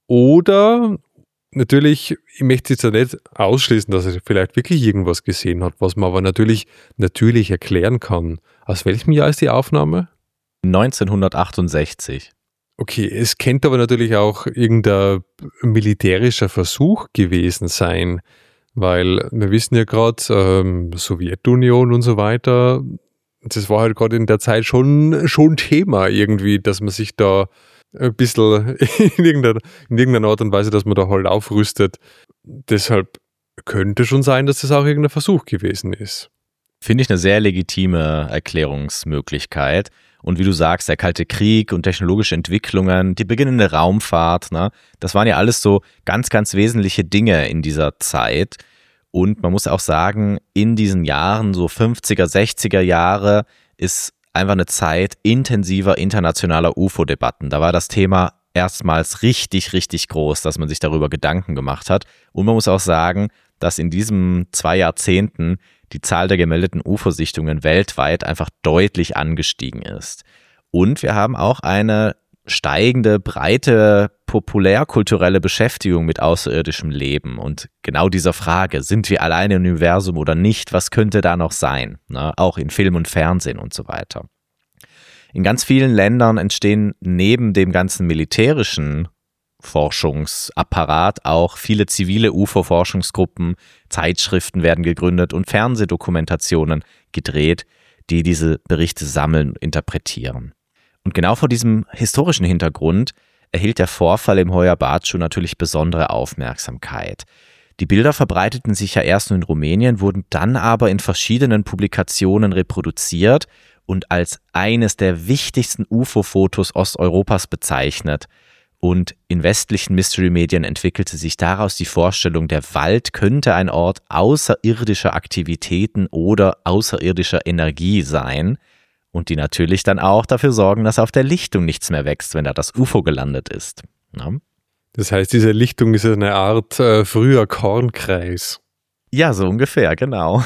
oder natürlich, ich möchte jetzt ja nicht ausschließen, dass er vielleicht wirklich irgendwas gesehen hat, was man aber natürlich natürlich erklären kann. Aus welchem Jahr ist die Aufnahme? neunzehnhundertachtundsechzig. Okay, es könnte aber natürlich auch irgendein militärischer Versuch gewesen sein, weil wir wissen ja gerade, ähm, Sowjetunion und so weiter, das war halt gerade in der Zeit schon, schon Thema irgendwie, dass man sich da ein bisschen in irgendeiner, in irgendeiner Art und Weise, dass man da halt aufrüstet. Deshalb könnte schon sein, dass das auch irgendein Versuch gewesen ist. Finde ich eine sehr legitime Erklärungsmöglichkeit. Und wie du sagst, der Kalte Krieg und technologische Entwicklungen, die beginnende Raumfahrt, ne, das waren ja alles so ganz, ganz wesentliche Dinge in dieser Zeit. Und man muss auch sagen, in diesen Jahren, so fünfziger, sechziger Jahre, ist einfach eine Zeit intensiver internationaler U F O-Debatten. Da war das Thema erstmals richtig, richtig groß, dass man sich darüber Gedanken gemacht hat. Und man muss auch sagen, dass in diesen zwei Jahrzehnten die Zahl der gemeldeten U F O-Sichtungen weltweit einfach deutlich angestiegen ist. Und wir haben auch eine steigende, breite, populärkulturelle Beschäftigung mit außerirdischem Leben und genau dieser Frage, sind wir alleine im Universum oder nicht, was könnte da noch sein, ne? Auch in Film und Fernsehen und so weiter. In ganz vielen Ländern entstehen neben dem ganzen militärischen Forschungsapparat auch viele zivile U F O-Forschungsgruppen, Zeitschriften werden gegründet und Fernsehdokumentationen gedreht, die diese Berichte sammeln und interpretieren. Und genau vor diesem historischen Hintergrund erhielt der Vorfall im Hoia Baciu natürlich besondere Aufmerksamkeit. Die Bilder verbreiteten sich ja erst nur in Rumänien, wurden dann aber in verschiedenen Publikationen reproduziert und als eines der wichtigsten U F O-Fotos Osteuropas bezeichnet. Und in westlichen Mystery-Medien entwickelte sich daraus die Vorstellung, der Wald könnte ein Ort außerirdischer Aktivitäten oder außerirdischer Energie sein. Und die natürlich dann auch dafür sorgen, dass auf der Lichtung nichts mehr wächst, wenn da das U F O gelandet ist. Ja. Das heißt, diese Lichtung ist eine Art äh, früher Kornkreis. Ja, so ungefähr, genau.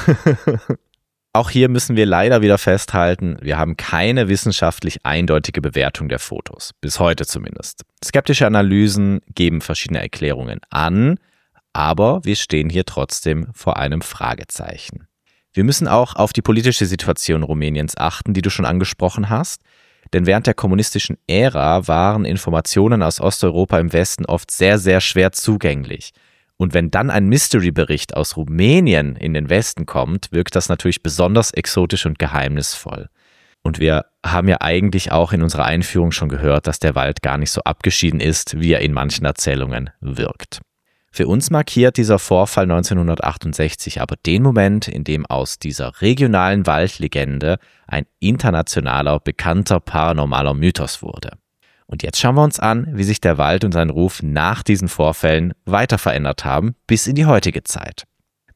Auch hier müssen wir leider wieder festhalten, wir haben keine wissenschaftlich eindeutige Bewertung der Fotos. Bis heute zumindest. Skeptische Analysen geben verschiedene Erklärungen an, aber wir stehen hier trotzdem vor einem Fragezeichen. Wir müssen auch auf die politische Situation Rumäniens achten, die du schon angesprochen hast. Denn während der kommunistischen Ära waren Informationen aus Osteuropa im Westen oft sehr, sehr schwer zugänglich. Und wenn dann ein Mystery-Bericht aus Rumänien in den Westen kommt, wirkt das natürlich besonders exotisch und geheimnisvoll. Und wir haben ja eigentlich auch in unserer Einführung schon gehört, dass der Wald gar nicht so abgeschieden ist, wie er in manchen Erzählungen wirkt. Für uns markiert dieser Vorfall neunzehnhundertachtundsechzig aber den Moment, in dem aus dieser regionalen Waldlegende ein internationaler, bekannter paranormaler Mythos wurde. Und jetzt schauen wir uns an, wie sich der Wald und sein Ruf nach diesen Vorfällen weiter verändert haben, bis in die heutige Zeit.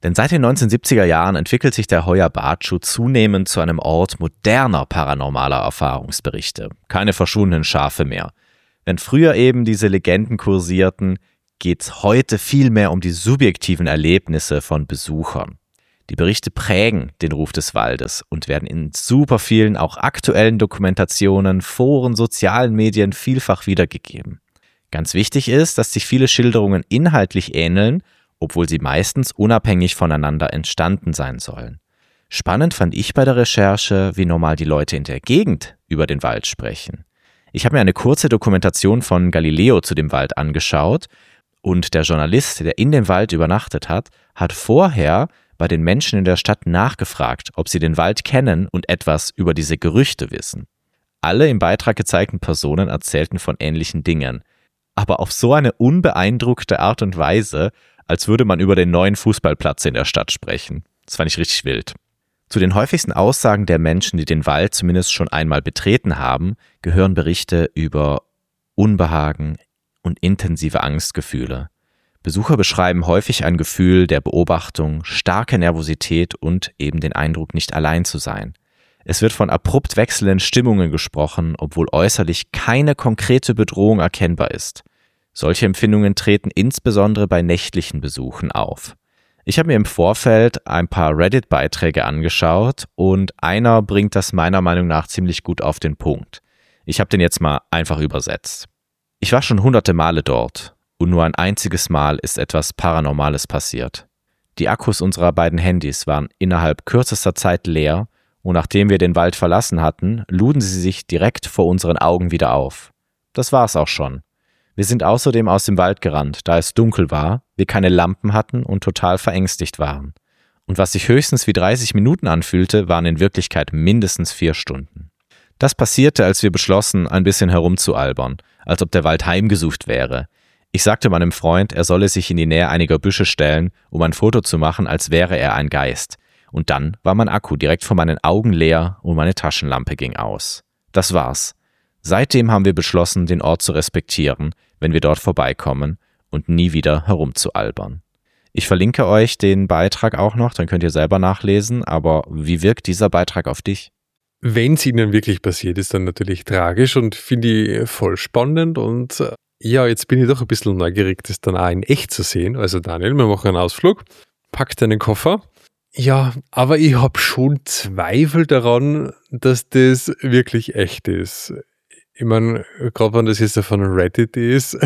Denn seit den neunzehnhundertsiebziger Jahren entwickelt sich der Hoia Baciu zunehmend zu einem Ort moderner paranormaler Erfahrungsberichte. Keine verschwundenen Schafe mehr. Wenn früher eben diese Legenden kursierten, geht's heute viel mehr um die subjektiven Erlebnisse von Besuchern. Die Berichte prägen den Ruf des Waldes und werden in super vielen, auch aktuellen Dokumentationen, Foren, sozialen Medien vielfach wiedergegeben. Ganz wichtig ist, dass sich viele Schilderungen inhaltlich ähneln, obwohl sie meistens unabhängig voneinander entstanden sein sollen. Spannend fand ich bei der Recherche, wie normal die Leute in der Gegend über den Wald sprechen. Ich habe mir eine kurze Dokumentation von Galileo zu dem Wald angeschaut und der Journalist, der in dem Wald übernachtet hat, hat vorher bei den Menschen in der Stadt nachgefragt, ob sie den Wald kennen und etwas über diese Gerüchte wissen. Alle im Beitrag gezeigten Personen erzählten von ähnlichen Dingen, aber auf so eine unbeeindruckte Art und Weise, als würde man über den neuen Fußballplatz in der Stadt sprechen. Das fand ich richtig wild. Zu den häufigsten Aussagen der Menschen, die den Wald zumindest schon einmal betreten haben, gehören Berichte über Unbehagen und intensive Angstgefühle. Besucher beschreiben häufig ein Gefühl der Beobachtung, starke Nervosität und eben den Eindruck, nicht allein zu sein. Es wird von abrupt wechselnden Stimmungen gesprochen, obwohl äußerlich keine konkrete Bedrohung erkennbar ist. Solche Empfindungen treten insbesondere bei nächtlichen Besuchen auf. Ich habe mir im Vorfeld ein paar Reddit-Beiträge angeschaut und einer bringt das meiner Meinung nach ziemlich gut auf den Punkt. Ich habe den jetzt mal einfach übersetzt. Ich war schon hunderte Male dort und nur ein einziges Mal ist etwas Paranormales passiert. Die Akkus unserer beiden Handys waren innerhalb kürzester Zeit leer und nachdem wir den Wald verlassen hatten, luden sie sich direkt vor unseren Augen wieder auf. Das war's auch schon. Wir sind außerdem aus dem Wald gerannt, da es dunkel war, wir keine Lampen hatten und total verängstigt waren. Und was sich höchstens wie dreißig Minuten anfühlte, waren in Wirklichkeit mindestens vier Stunden. Das passierte, als wir beschlossen, ein bisschen herumzualbern, als ob der Wald heimgesucht wäre. Ich sagte meinem Freund, er solle sich in die Nähe einiger Büsche stellen, um ein Foto zu machen, als wäre er ein Geist. Und dann war mein Akku direkt vor meinen Augen leer und meine Taschenlampe ging aus. Das war's. Seitdem haben wir beschlossen, den Ort zu respektieren, wenn wir dort vorbeikommen und nie wieder herumzualbern. Ich verlinke euch den Beitrag auch noch, dann könnt ihr selber nachlesen, aber wie wirkt dieser Beitrag auf dich? Wenn es ihnen wirklich passiert, ist dann natürlich tragisch und finde ich voll spannend und ja, jetzt bin ich doch ein bisschen neugierig, das dann auch in echt zu sehen. Also Daniel, wir machen einen Ausflug, pack deinen Koffer. Ja, aber ich habe schon Zweifel daran, dass das wirklich echt ist. Ich meine, gerade wenn das jetzt von Reddit ist,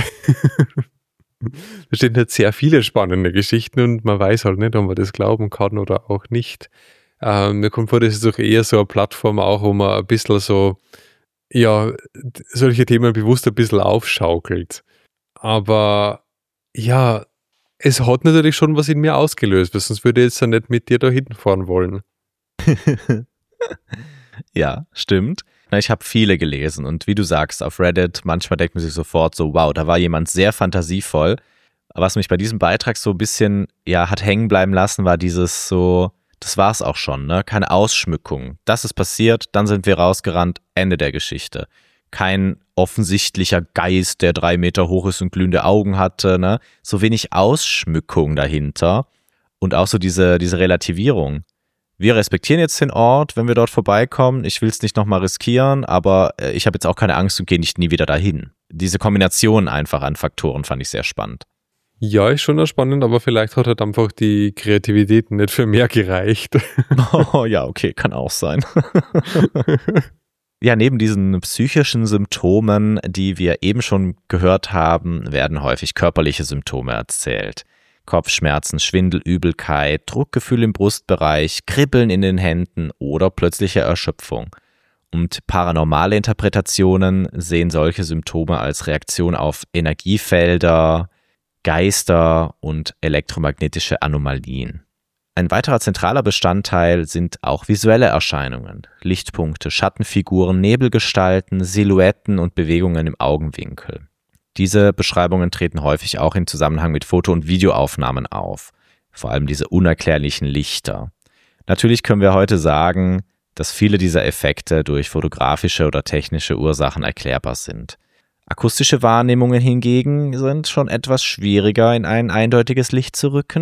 da stehen halt sehr viele spannende Geschichten und man weiß halt nicht, ob man das glauben kann oder auch nicht. Ähm, mir kommt vor, das ist doch eher so eine Plattform auch, wo man ein bisschen so, ja, solche Themen bewusst ein bisschen aufschaukelt. Aber ja, es hat natürlich schon was in mir ausgelöst, weil sonst würde ich jetzt ja nicht mit dir da hinfahren wollen. Ja, stimmt. Ich habe viele gelesen und wie du sagst, auf Reddit, manchmal denkt man sich sofort so, wow, da war jemand sehr fantasievoll. Was mich bei diesem Beitrag so ein bisschen, ja, hat hängen bleiben lassen, war dieses so, das war's auch schon, ne? Keine Ausschmückung. Das ist passiert, dann sind wir rausgerannt, Ende der Geschichte. Kein offensichtlicher Geist, der drei Meter hoch ist und glühende Augen hatte, ne? So wenig Ausschmückung dahinter und auch so diese, diese Relativierung. Wir respektieren jetzt den Ort, wenn wir dort vorbeikommen. Ich will es nicht nochmal riskieren, aber ich habe jetzt auch keine Angst und gehe nicht nie wieder dahin. Diese Kombination einfach an Faktoren fand ich sehr spannend. Ja, ist schon spannend, aber vielleicht hat halt einfach die Kreativität nicht für mehr gereicht. Oh ja, okay, kann auch sein. Ja, neben diesen psychischen Symptomen, die wir eben schon gehört haben, werden häufig körperliche Symptome erzählt. Kopfschmerzen, Schwindel, Übelkeit, Druckgefühl im Brustbereich, Kribbeln in den Händen oder plötzliche Erschöpfung. Und paranormale Interpretationen sehen solche Symptome als Reaktion auf Energiefelder, Geister und elektromagnetische Anomalien. Ein weiterer zentraler Bestandteil sind auch visuelle Erscheinungen, Lichtpunkte, Schattenfiguren, Nebelgestalten, Silhouetten und Bewegungen im Augenwinkel. Diese Beschreibungen treten häufig auch im Zusammenhang mit Foto- und Videoaufnahmen auf, vor allem diese unerklärlichen Lichter. Natürlich können wir heute sagen, dass viele dieser Effekte durch fotografische oder technische Ursachen erklärbar sind. Akustische Wahrnehmungen hingegen sind schon etwas schwieriger in ein eindeutiges Licht zu rücken,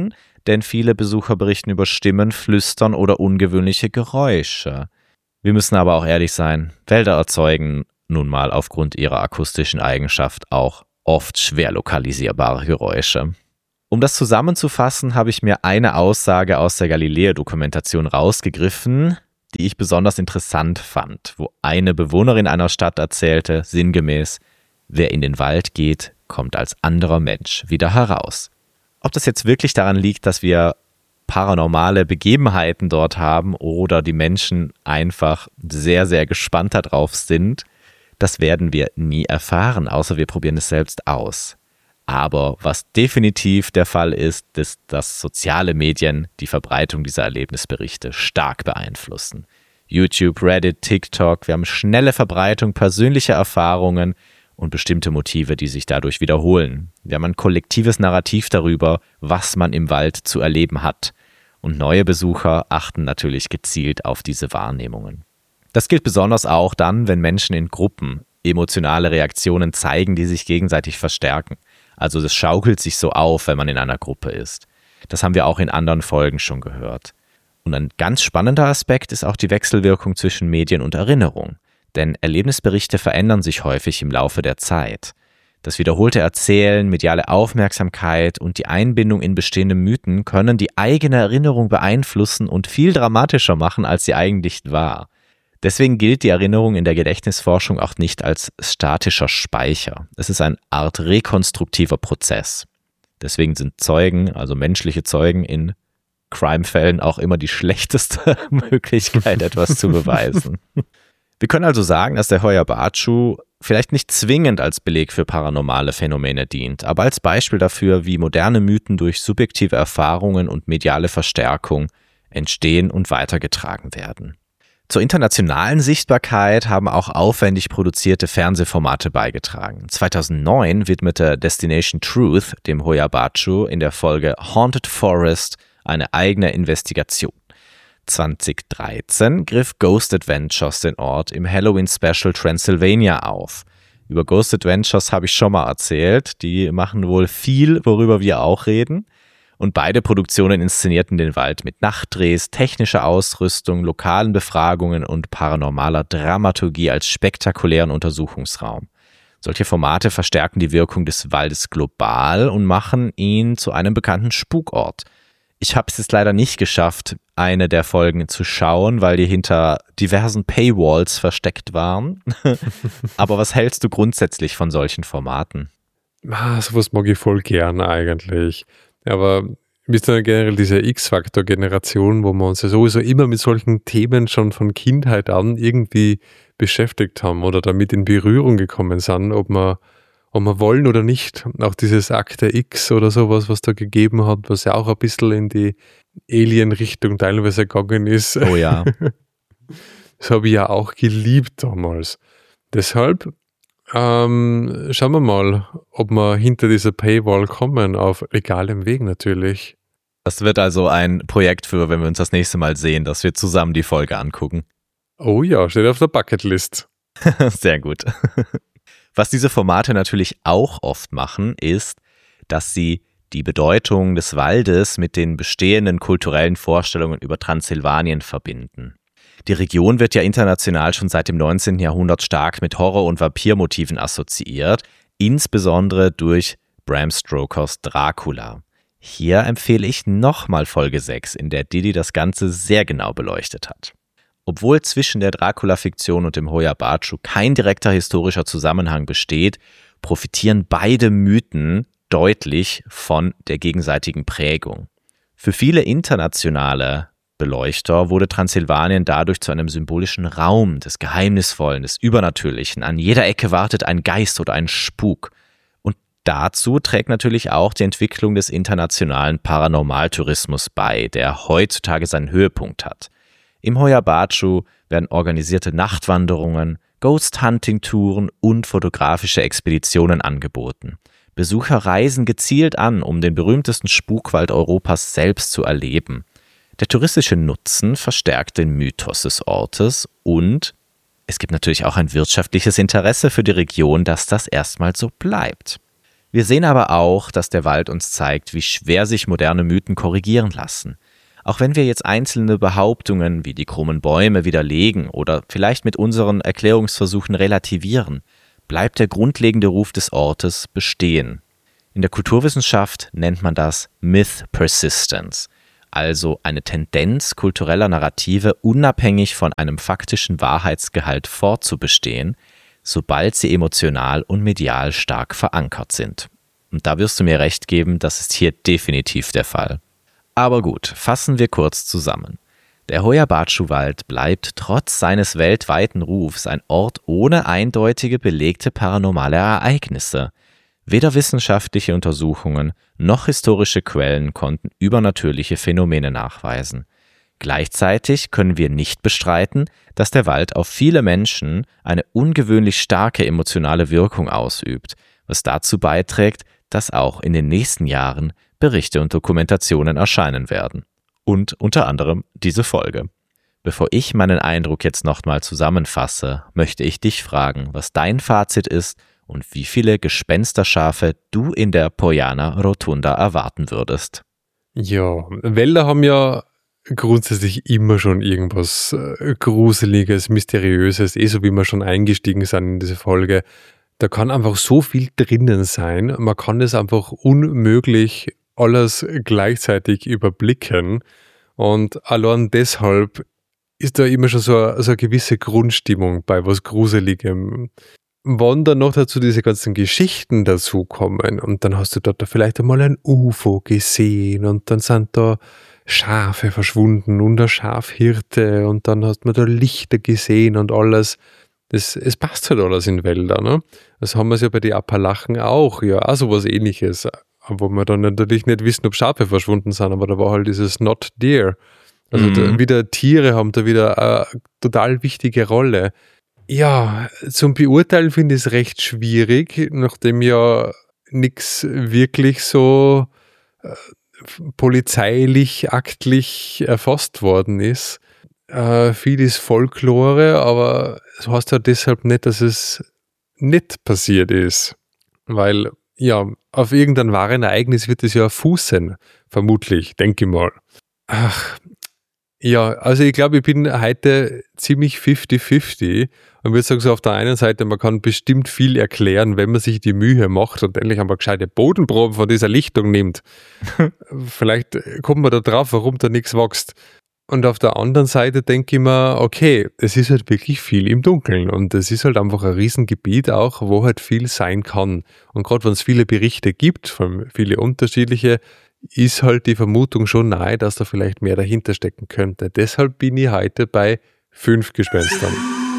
denn viele Besucher berichten über Stimmen, Flüstern oder ungewöhnliche Geräusche. Wir müssen aber auch ehrlich sein, Wälder erzeugen nun mal aufgrund ihrer akustischen Eigenschaft auch oft schwer lokalisierbare Geräusche. Um das zusammenzufassen, habe ich mir eine Aussage aus der Galileo-Dokumentation rausgegriffen, die ich besonders interessant fand, wo eine Bewohnerin einer Stadt erzählte, sinngemäß: Wer in den Wald geht, kommt als anderer Mensch wieder heraus. Ob das jetzt wirklich daran liegt, dass wir paranormale Begebenheiten dort haben oder die Menschen einfach sehr, sehr gespannt darauf sind, das werden wir nie erfahren, außer wir probieren es selbst aus. Aber was definitiv der Fall ist, ist, dass soziale Medien die Verbreitung dieser Erlebnisberichte stark beeinflussen. YouTube, Reddit, TikTok, wir haben schnelle Verbreitung persönlicher Erfahrungen und bestimmte Motive, die sich dadurch wiederholen. Wir haben ein kollektives Narrativ darüber, was man im Wald zu erleben hat. Und neue Besucher achten natürlich gezielt auf diese Wahrnehmungen. Das gilt besonders auch dann, wenn Menschen in Gruppen emotionale Reaktionen zeigen, die sich gegenseitig verstärken. Also das schaukelt sich so auf, wenn man in einer Gruppe ist. Das haben wir auch in anderen Folgen schon gehört. Und ein ganz spannender Aspekt ist auch die Wechselwirkung zwischen Medien und Erinnerung. Denn Erlebnisberichte verändern sich häufig im Laufe der Zeit. Das wiederholte Erzählen, mediale Aufmerksamkeit und die Einbindung in bestehende Mythen können die eigene Erinnerung beeinflussen und viel dramatischer machen, als sie eigentlich war. Deswegen gilt die Erinnerung in der Gedächtnisforschung auch nicht als statischer Speicher. Es ist eine Art rekonstruktiver Prozess. Deswegen sind Zeugen, also menschliche Zeugen in Crime-Fällen auch immer die schlechteste Möglichkeit, etwas zu beweisen. Wir können also sagen, dass der Hoia Baciu vielleicht nicht zwingend als Beleg für paranormale Phänomene dient, aber als Beispiel dafür, wie moderne Mythen durch subjektive Erfahrungen und mediale Verstärkung entstehen und weitergetragen werden. Zur internationalen Sichtbarkeit haben auch aufwendig produzierte Fernsehformate beigetragen. zweitausendneun widmete Destination Truth dem Hoia Baciu in der Folge Haunted Forest eine eigene Investigation. zweitausenddreizehn griff Ghost Adventures den Ort im Halloween-Special Transylvania auf. Über Ghost Adventures habe ich schon mal erzählt. Die machen wohl viel, worüber wir auch reden. Und beide Produktionen inszenierten den Wald mit Nachtdrehs, technischer Ausrüstung, lokalen Befragungen und paranormaler Dramaturgie als spektakulären Untersuchungsraum. Solche Formate verstärken die Wirkung des Waldes global und machen ihn zu einem bekannten Spukort. Ich habe es jetzt leider nicht geschafft, eine der Folgen zu schauen, weil die hinter diversen Paywalls versteckt waren. Aber was hältst du grundsätzlich von solchen Formaten? Ah, sowas mag ich voll gern eigentlich. Aber bist du generell diese X-Faktor-Generation, wo wir uns ja sowieso immer mit solchen Themen schon von Kindheit an irgendwie beschäftigt haben oder damit in Berührung gekommen sind, ob wir, ob wir wollen oder nicht. Auch dieses Akte X oder sowas, was da gegeben hat, was ja auch ein bisschen in die Alien-Richtung teilweise gegangen ist. Oh ja. Das habe ich ja auch geliebt damals. Deshalb Ähm, schauen wir mal, ob wir hinter dieser Paywall kommen, auf legalem Weg natürlich. Das wird also ein Projekt für, wenn wir uns das nächste Mal sehen, dass wir zusammen die Folge angucken. Oh ja, steht auf der Bucketlist. Sehr gut. Was diese Formate natürlich auch oft machen, ist, dass sie die Bedeutung des Waldes mit den bestehenden kulturellen Vorstellungen über Transsilvanien verbinden. Die Region wird ja international schon seit dem neunzehnten Jahrhundert stark mit Horror- und Vampirmotiven assoziiert, insbesondere durch Bram Stokers Dracula. Hier empfehle ich nochmal Folge sechs, in der Didi das Ganze sehr genau beleuchtet hat. Obwohl zwischen der Dracula-Fiktion und dem Hoia Baciu kein direkter historischer Zusammenhang besteht, profitieren beide Mythen deutlich von der gegenseitigen Prägung. Für viele internationale Beleuchter wurde Transsilvanien dadurch zu einem symbolischen Raum des Geheimnisvollen, des Übernatürlichen. An jeder Ecke wartet ein Geist oder ein Spuk. Und dazu trägt natürlich auch die Entwicklung des internationalen Paranormaltourismus bei, der heutzutage seinen Höhepunkt hat. Im Hoia Baciu werden organisierte Nachtwanderungen, Ghost-Hunting-Touren und fotografische Expeditionen angeboten. Besucher reisen gezielt an, um den berühmtesten Spukwald Europas selbst zu erleben. Der touristische Nutzen verstärkt den Mythos des Ortes und es gibt natürlich auch ein wirtschaftliches Interesse für die Region, dass das erstmal so bleibt. Wir sehen aber auch, dass der Wald uns zeigt, wie schwer sich moderne Mythen korrigieren lassen. Auch wenn wir jetzt einzelne Behauptungen wie die krummen Bäume widerlegen oder vielleicht mit unseren Erklärungsversuchen relativieren, bleibt der grundlegende Ruf des Ortes bestehen. In der Kulturwissenschaft nennt man das Myth Persistence, also eine Tendenz kultureller Narrative unabhängig von einem faktischen Wahrheitsgehalt fortzubestehen, sobald sie emotional und medial stark verankert sind. Und da wirst du mir recht geben, das ist hier definitiv der Fall. Aber gut, fassen wir kurz zusammen. Der Hoya Baciu-Wald bleibt trotz seines weltweiten Rufs ein Ort ohne eindeutige belegte paranormale Ereignisse. Weder wissenschaftliche Untersuchungen noch historische Quellen konnten übernatürliche Phänomene nachweisen. Gleichzeitig können wir nicht bestreiten, dass der Wald auf viele Menschen eine ungewöhnlich starke emotionale Wirkung ausübt, was dazu beiträgt, dass auch in den nächsten Jahren Berichte und Dokumentationen erscheinen werden. Und unter anderem diese Folge. Bevor ich meinen Eindruck jetzt nochmal zusammenfasse, möchte ich dich fragen, was dein Fazit ist und wie viele Gespensterschafe du in der Poiana Rotunda erwarten würdest. Ja, Wälder haben ja grundsätzlich immer schon irgendwas äh, Gruseliges, Mysteriöses, eh so wie wir schon eingestiegen sind in diese Folge. Da kann einfach so viel drinnen sein, man kann das einfach unmöglich alles gleichzeitig überblicken und allein deshalb ist da immer schon so eine, so eine gewisse Grundstimmung bei was Gruseligem. Wenn dann noch dazu diese ganzen Geschichten dazukommen und dann hast du dort vielleicht einmal ein U F O gesehen und dann sind da Schafe verschwunden und ein Schafhirte und dann hast man da Lichter gesehen und alles. Das, es passt halt alles in Wälder, ne? Das haben wir ja bei den Appalachen auch, ja, auch sowas Ähnliches, wo wir dann natürlich nicht wissen, ob Schafe verschwunden sind, aber da war halt dieses Not Deer. Also mhm. da, wieder Tiere haben da wieder eine total wichtige Rolle. Ja, zum Beurteilen finde ich es recht schwierig, nachdem ja nichts wirklich so äh, polizeilich, aktlich erfasst worden ist. Äh, viel ist Folklore, aber es heißt ja deshalb nicht, dass es nicht passiert ist. Weil, ja, auf irgendein wahren Ereignis wird es ja fußen, vermutlich, denke ich mal. Ach, ja, also ich glaube, ich bin heute ziemlich fifty fifty und würde sagen, so auf der einen Seite, man kann bestimmt viel erklären, wenn man sich die Mühe macht und endlich einmal gescheite Bodenproben von dieser Lichtung nimmt. Vielleicht kommt man da drauf, warum da nichts wächst. Und auf der anderen Seite denke ich mir, okay, es ist halt wirklich viel im Dunkeln und es ist halt einfach ein Riesengebiet auch, wo halt viel sein kann. Und gerade wenn es viele Berichte gibt, von viele unterschiedliche, ist halt die Vermutung schon nahe, dass da vielleicht mehr dahinter stecken könnte. Deshalb bin ich heute bei fünf Gespenstern.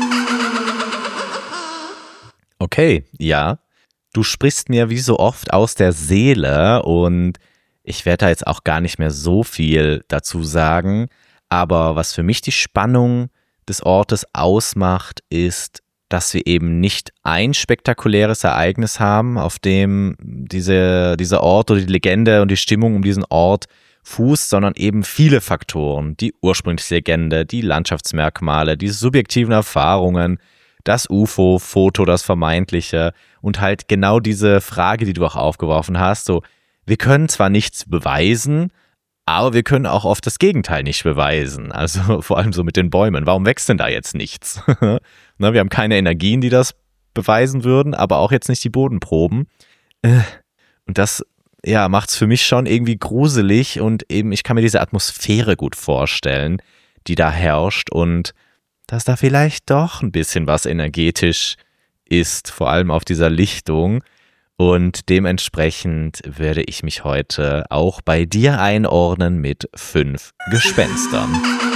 Okay, ja. Du sprichst mir wie so oft aus der Seele und ich werde da jetzt auch gar nicht mehr so viel dazu sagen. Aber was für mich die Spannung des Ortes ausmacht, ist, dass wir eben nicht ein spektakuläres Ereignis haben, auf dem diese, dieser Ort oder die Legende und die Stimmung um diesen Ort fußt, sondern eben viele Faktoren. Die ursprüngliche Legende, die Landschaftsmerkmale, die subjektiven Erfahrungen, das U F O-Foto, das vermeintliche und halt genau diese Frage, die du auch aufgeworfen hast, so, wir können zwar nichts beweisen, aber wir können auch oft das Gegenteil nicht beweisen. Also vor allem so mit den Bäumen. Warum wächst denn da jetzt nichts? Na, wir haben keine Energien, die das beweisen würden, aber auch jetzt nicht die Bodenproben. Und das ja, macht es für mich schon irgendwie gruselig und eben, ich kann mir diese Atmosphäre gut vorstellen, die da herrscht und dass da vielleicht doch ein bisschen was energetisch ist, vor allem auf dieser Lichtung. Und dementsprechend werde ich mich heute auch bei dir einordnen mit fünf Gespenstern.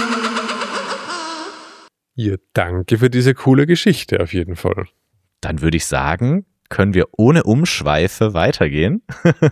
Ja, danke für diese coole Geschichte auf jeden Fall. Dann würde ich sagen, können wir ohne Umschweife weitergehen?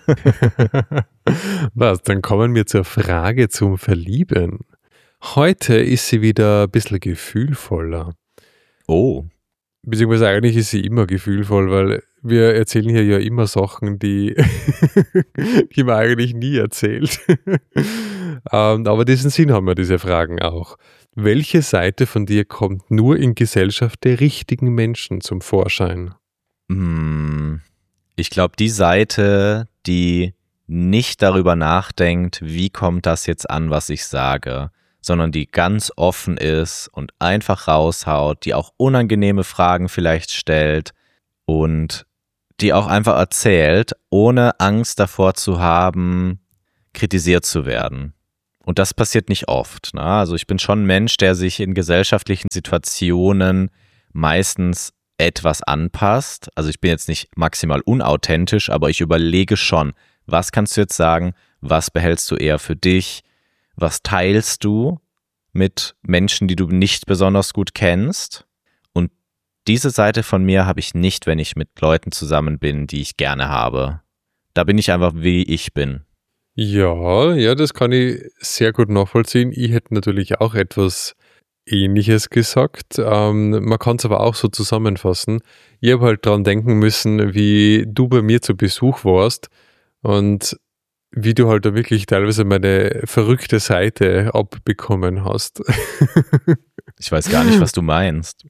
Was, dann kommen wir zur Frage zum Verlieben. Heute ist sie wieder ein bisschen gefühlvoller. Oh. Beziehungsweise eigentlich ist sie immer gefühlvoll, weil wir erzählen hier ja immer Sachen, die, die man eigentlich nie erzählt. ähm, aber diesen Sinn haben wir diese Fragen auch. Welche Seite von dir kommt nur in Gesellschaft der richtigen Menschen zum Vorschein? Ich glaube, die Seite, die nicht darüber nachdenkt, wie kommt das jetzt an, was ich sage, sondern die ganz offen ist und einfach raushaut, die auch unangenehme Fragen vielleicht stellt und die auch einfach erzählt, ohne Angst davor zu haben, kritisiert zu werden. Und das passiert nicht oft. Ne? Also ich bin schon ein Mensch, der sich in gesellschaftlichen Situationen meistens etwas anpasst. Also ich bin jetzt nicht maximal unauthentisch, aber ich überlege schon, was kannst du jetzt sagen, was behältst du eher für dich, was teilst du mit Menschen, die du nicht besonders gut kennst. Und diese Seite von mir habe ich nicht, wenn ich mit Leuten zusammen bin, die ich gerne habe. Da bin ich einfach, wie ich bin. Ja, ja, das kann ich sehr gut nachvollziehen. Ich hätte natürlich auch etwas Ähnliches gesagt. Ähm, man kann es aber auch so zusammenfassen. Ich habe halt dran denken müssen, wie du bei mir zu Besuch warst und wie du halt da wirklich teilweise meine verrückte Seite abbekommen hast. Ich weiß gar nicht, was du meinst.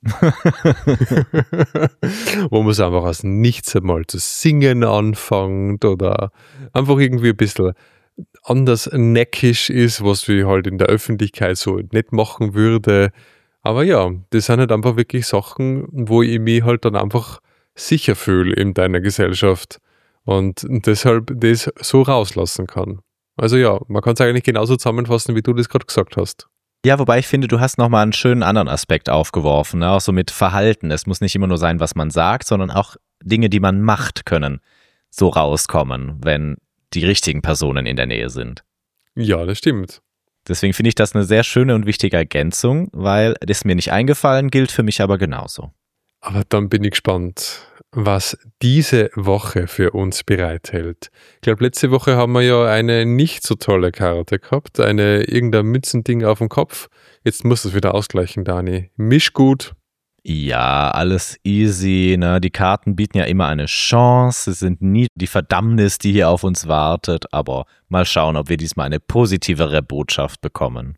Wo man so einfach aus nichts einmal zu singen anfängt oder einfach irgendwie ein bisschen anders neckisch ist, was ich halt in der Öffentlichkeit so nicht machen würde. Aber ja, das sind halt einfach wirklich Sachen, wo ich mich halt dann einfach sicher fühle in deiner Gesellschaft und deshalb das so rauslassen kann. Also ja, man kann es eigentlich genauso zusammenfassen, wie du das gerade gesagt hast. Ja, wobei ich finde, du hast nochmal einen schönen anderen Aspekt aufgeworfen, ne? Auch so mit Verhalten. Es muss nicht immer nur sein, was man sagt, sondern auch Dinge, die man macht, können so rauskommen, wenn die richtigen Personen in der Nähe sind. Ja, das stimmt. Deswegen finde ich das eine sehr schöne und wichtige Ergänzung, weil das ist mir nicht eingefallen, gilt für mich aber genauso. Aber dann bin ich gespannt, was diese Woche für uns bereithält. Ich glaube, letzte Woche haben wir ja eine nicht so tolle Karte gehabt, eine irgendein Mützending auf dem Kopf. Jetzt musst du es wieder ausgleichen, Dani. Misch gut. Ja, alles easy, ne? Die Karten bieten ja immer eine Chance, es sind nie die Verdammnis, die hier auf uns wartet, aber mal schauen, ob wir diesmal eine positivere Botschaft bekommen.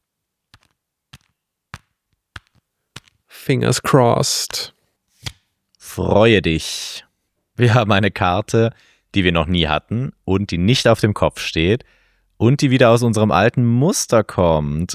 Fingers crossed. Freue dich. Wir haben eine Karte, die wir noch nie hatten und die nicht auf dem Kopf steht und die wieder aus unserem alten Muster kommt.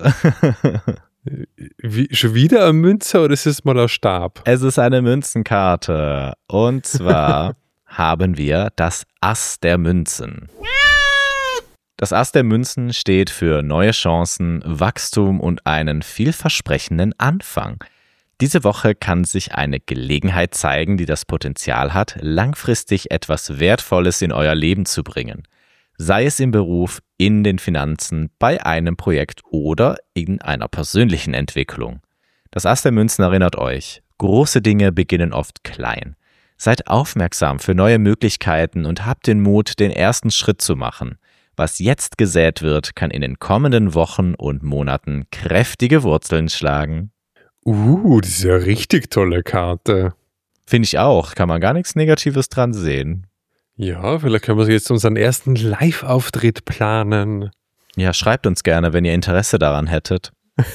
Wie, schon wieder eine Münze oder ist es mal ein Stab? Es ist eine Münzenkarte. Und zwar haben wir das Ass der Münzen. Das Ass der Münzen steht für neue Chancen, Wachstum und einen vielversprechenden Anfang. Diese Woche kann sich eine Gelegenheit zeigen, die das Potenzial hat, langfristig etwas Wertvolles in euer Leben zu bringen. Sei es im Beruf, in den Finanzen, bei einem Projekt oder in einer persönlichen Entwicklung. Das Ass der Münzen erinnert euch, große Dinge beginnen oft klein. Seid aufmerksam für neue Möglichkeiten und habt den Mut, den ersten Schritt zu machen. Was jetzt gesät wird, kann in den kommenden Wochen und Monaten kräftige Wurzeln schlagen. Uh, das ist ja eine richtig tolle Karte. Finde ich auch, kann man gar nichts Negatives dran sehen. Ja, vielleicht können wir jetzt unseren ersten Live-Auftritt planen. Ja, schreibt uns gerne, wenn ihr Interesse daran hättet.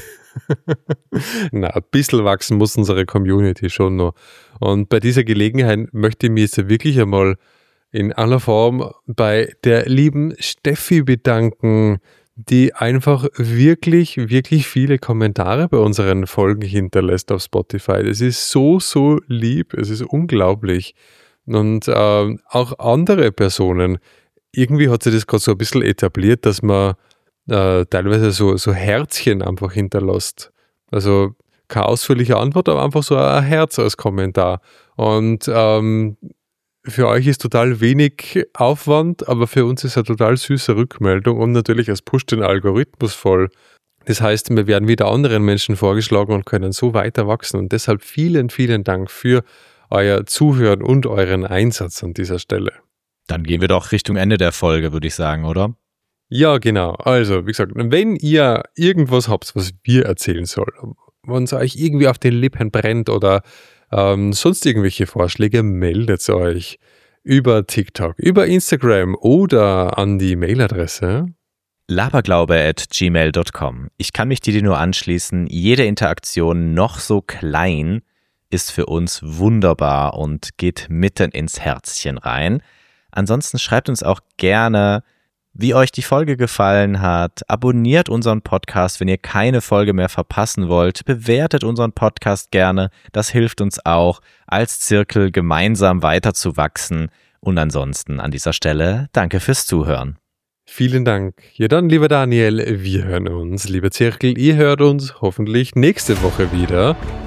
Na, ein bisschen wachsen muss unsere Community schon noch. Und bei dieser Gelegenheit möchte ich mich jetzt wirklich einmal in aller Form bei der lieben Steffi bedanken, die einfach wirklich, wirklich viele Kommentare bei unseren Folgen hinterlässt auf Spotify. Das ist so, so lieb. Es ist unglaublich. Und äh, auch andere Personen, irgendwie hat sich das gerade so ein bisschen etabliert, dass man äh, teilweise so, so Herzchen einfach hinterlässt. Also keine ausführliche Antwort, aber einfach so ein Herz als Kommentar. Und ähm, für euch ist total wenig Aufwand, aber für uns ist eine total süße Rückmeldung und natürlich es pusht den Algorithmus voll. Das heißt, wir werden wieder anderen Menschen vorgeschlagen und können so weiter wachsen. Und deshalb vielen, vielen Dank für euer Zuhören und euren Einsatz an dieser Stelle. Dann gehen wir doch Richtung Ende der Folge, würde ich sagen, oder? Ja, genau. Also, wie gesagt, wenn ihr irgendwas habt, was wir erzählen sollen, wenn es euch irgendwie auf den Lippen brennt oder ähm, sonst irgendwelche Vorschläge, meldet euch über TikTok, über Instagram oder an die Mailadresse laberglaube at gmail dot com. Ich kann mich dir nur anschließen. Jede Interaktion, noch so klein, ist für uns wunderbar und geht mitten ins Herzchen rein. Ansonsten schreibt uns auch gerne, wie euch die Folge gefallen hat. Abonniert unseren Podcast, wenn ihr keine Folge mehr verpassen wollt. Bewertet unseren Podcast gerne. Das hilft uns auch, als Zirkel gemeinsam weiterzuwachsen. Und ansonsten an dieser Stelle danke fürs Zuhören. Vielen Dank. Ja dann, lieber Daniel, wir hören uns. Lieber Zirkel, ihr hört uns hoffentlich nächste Woche wieder.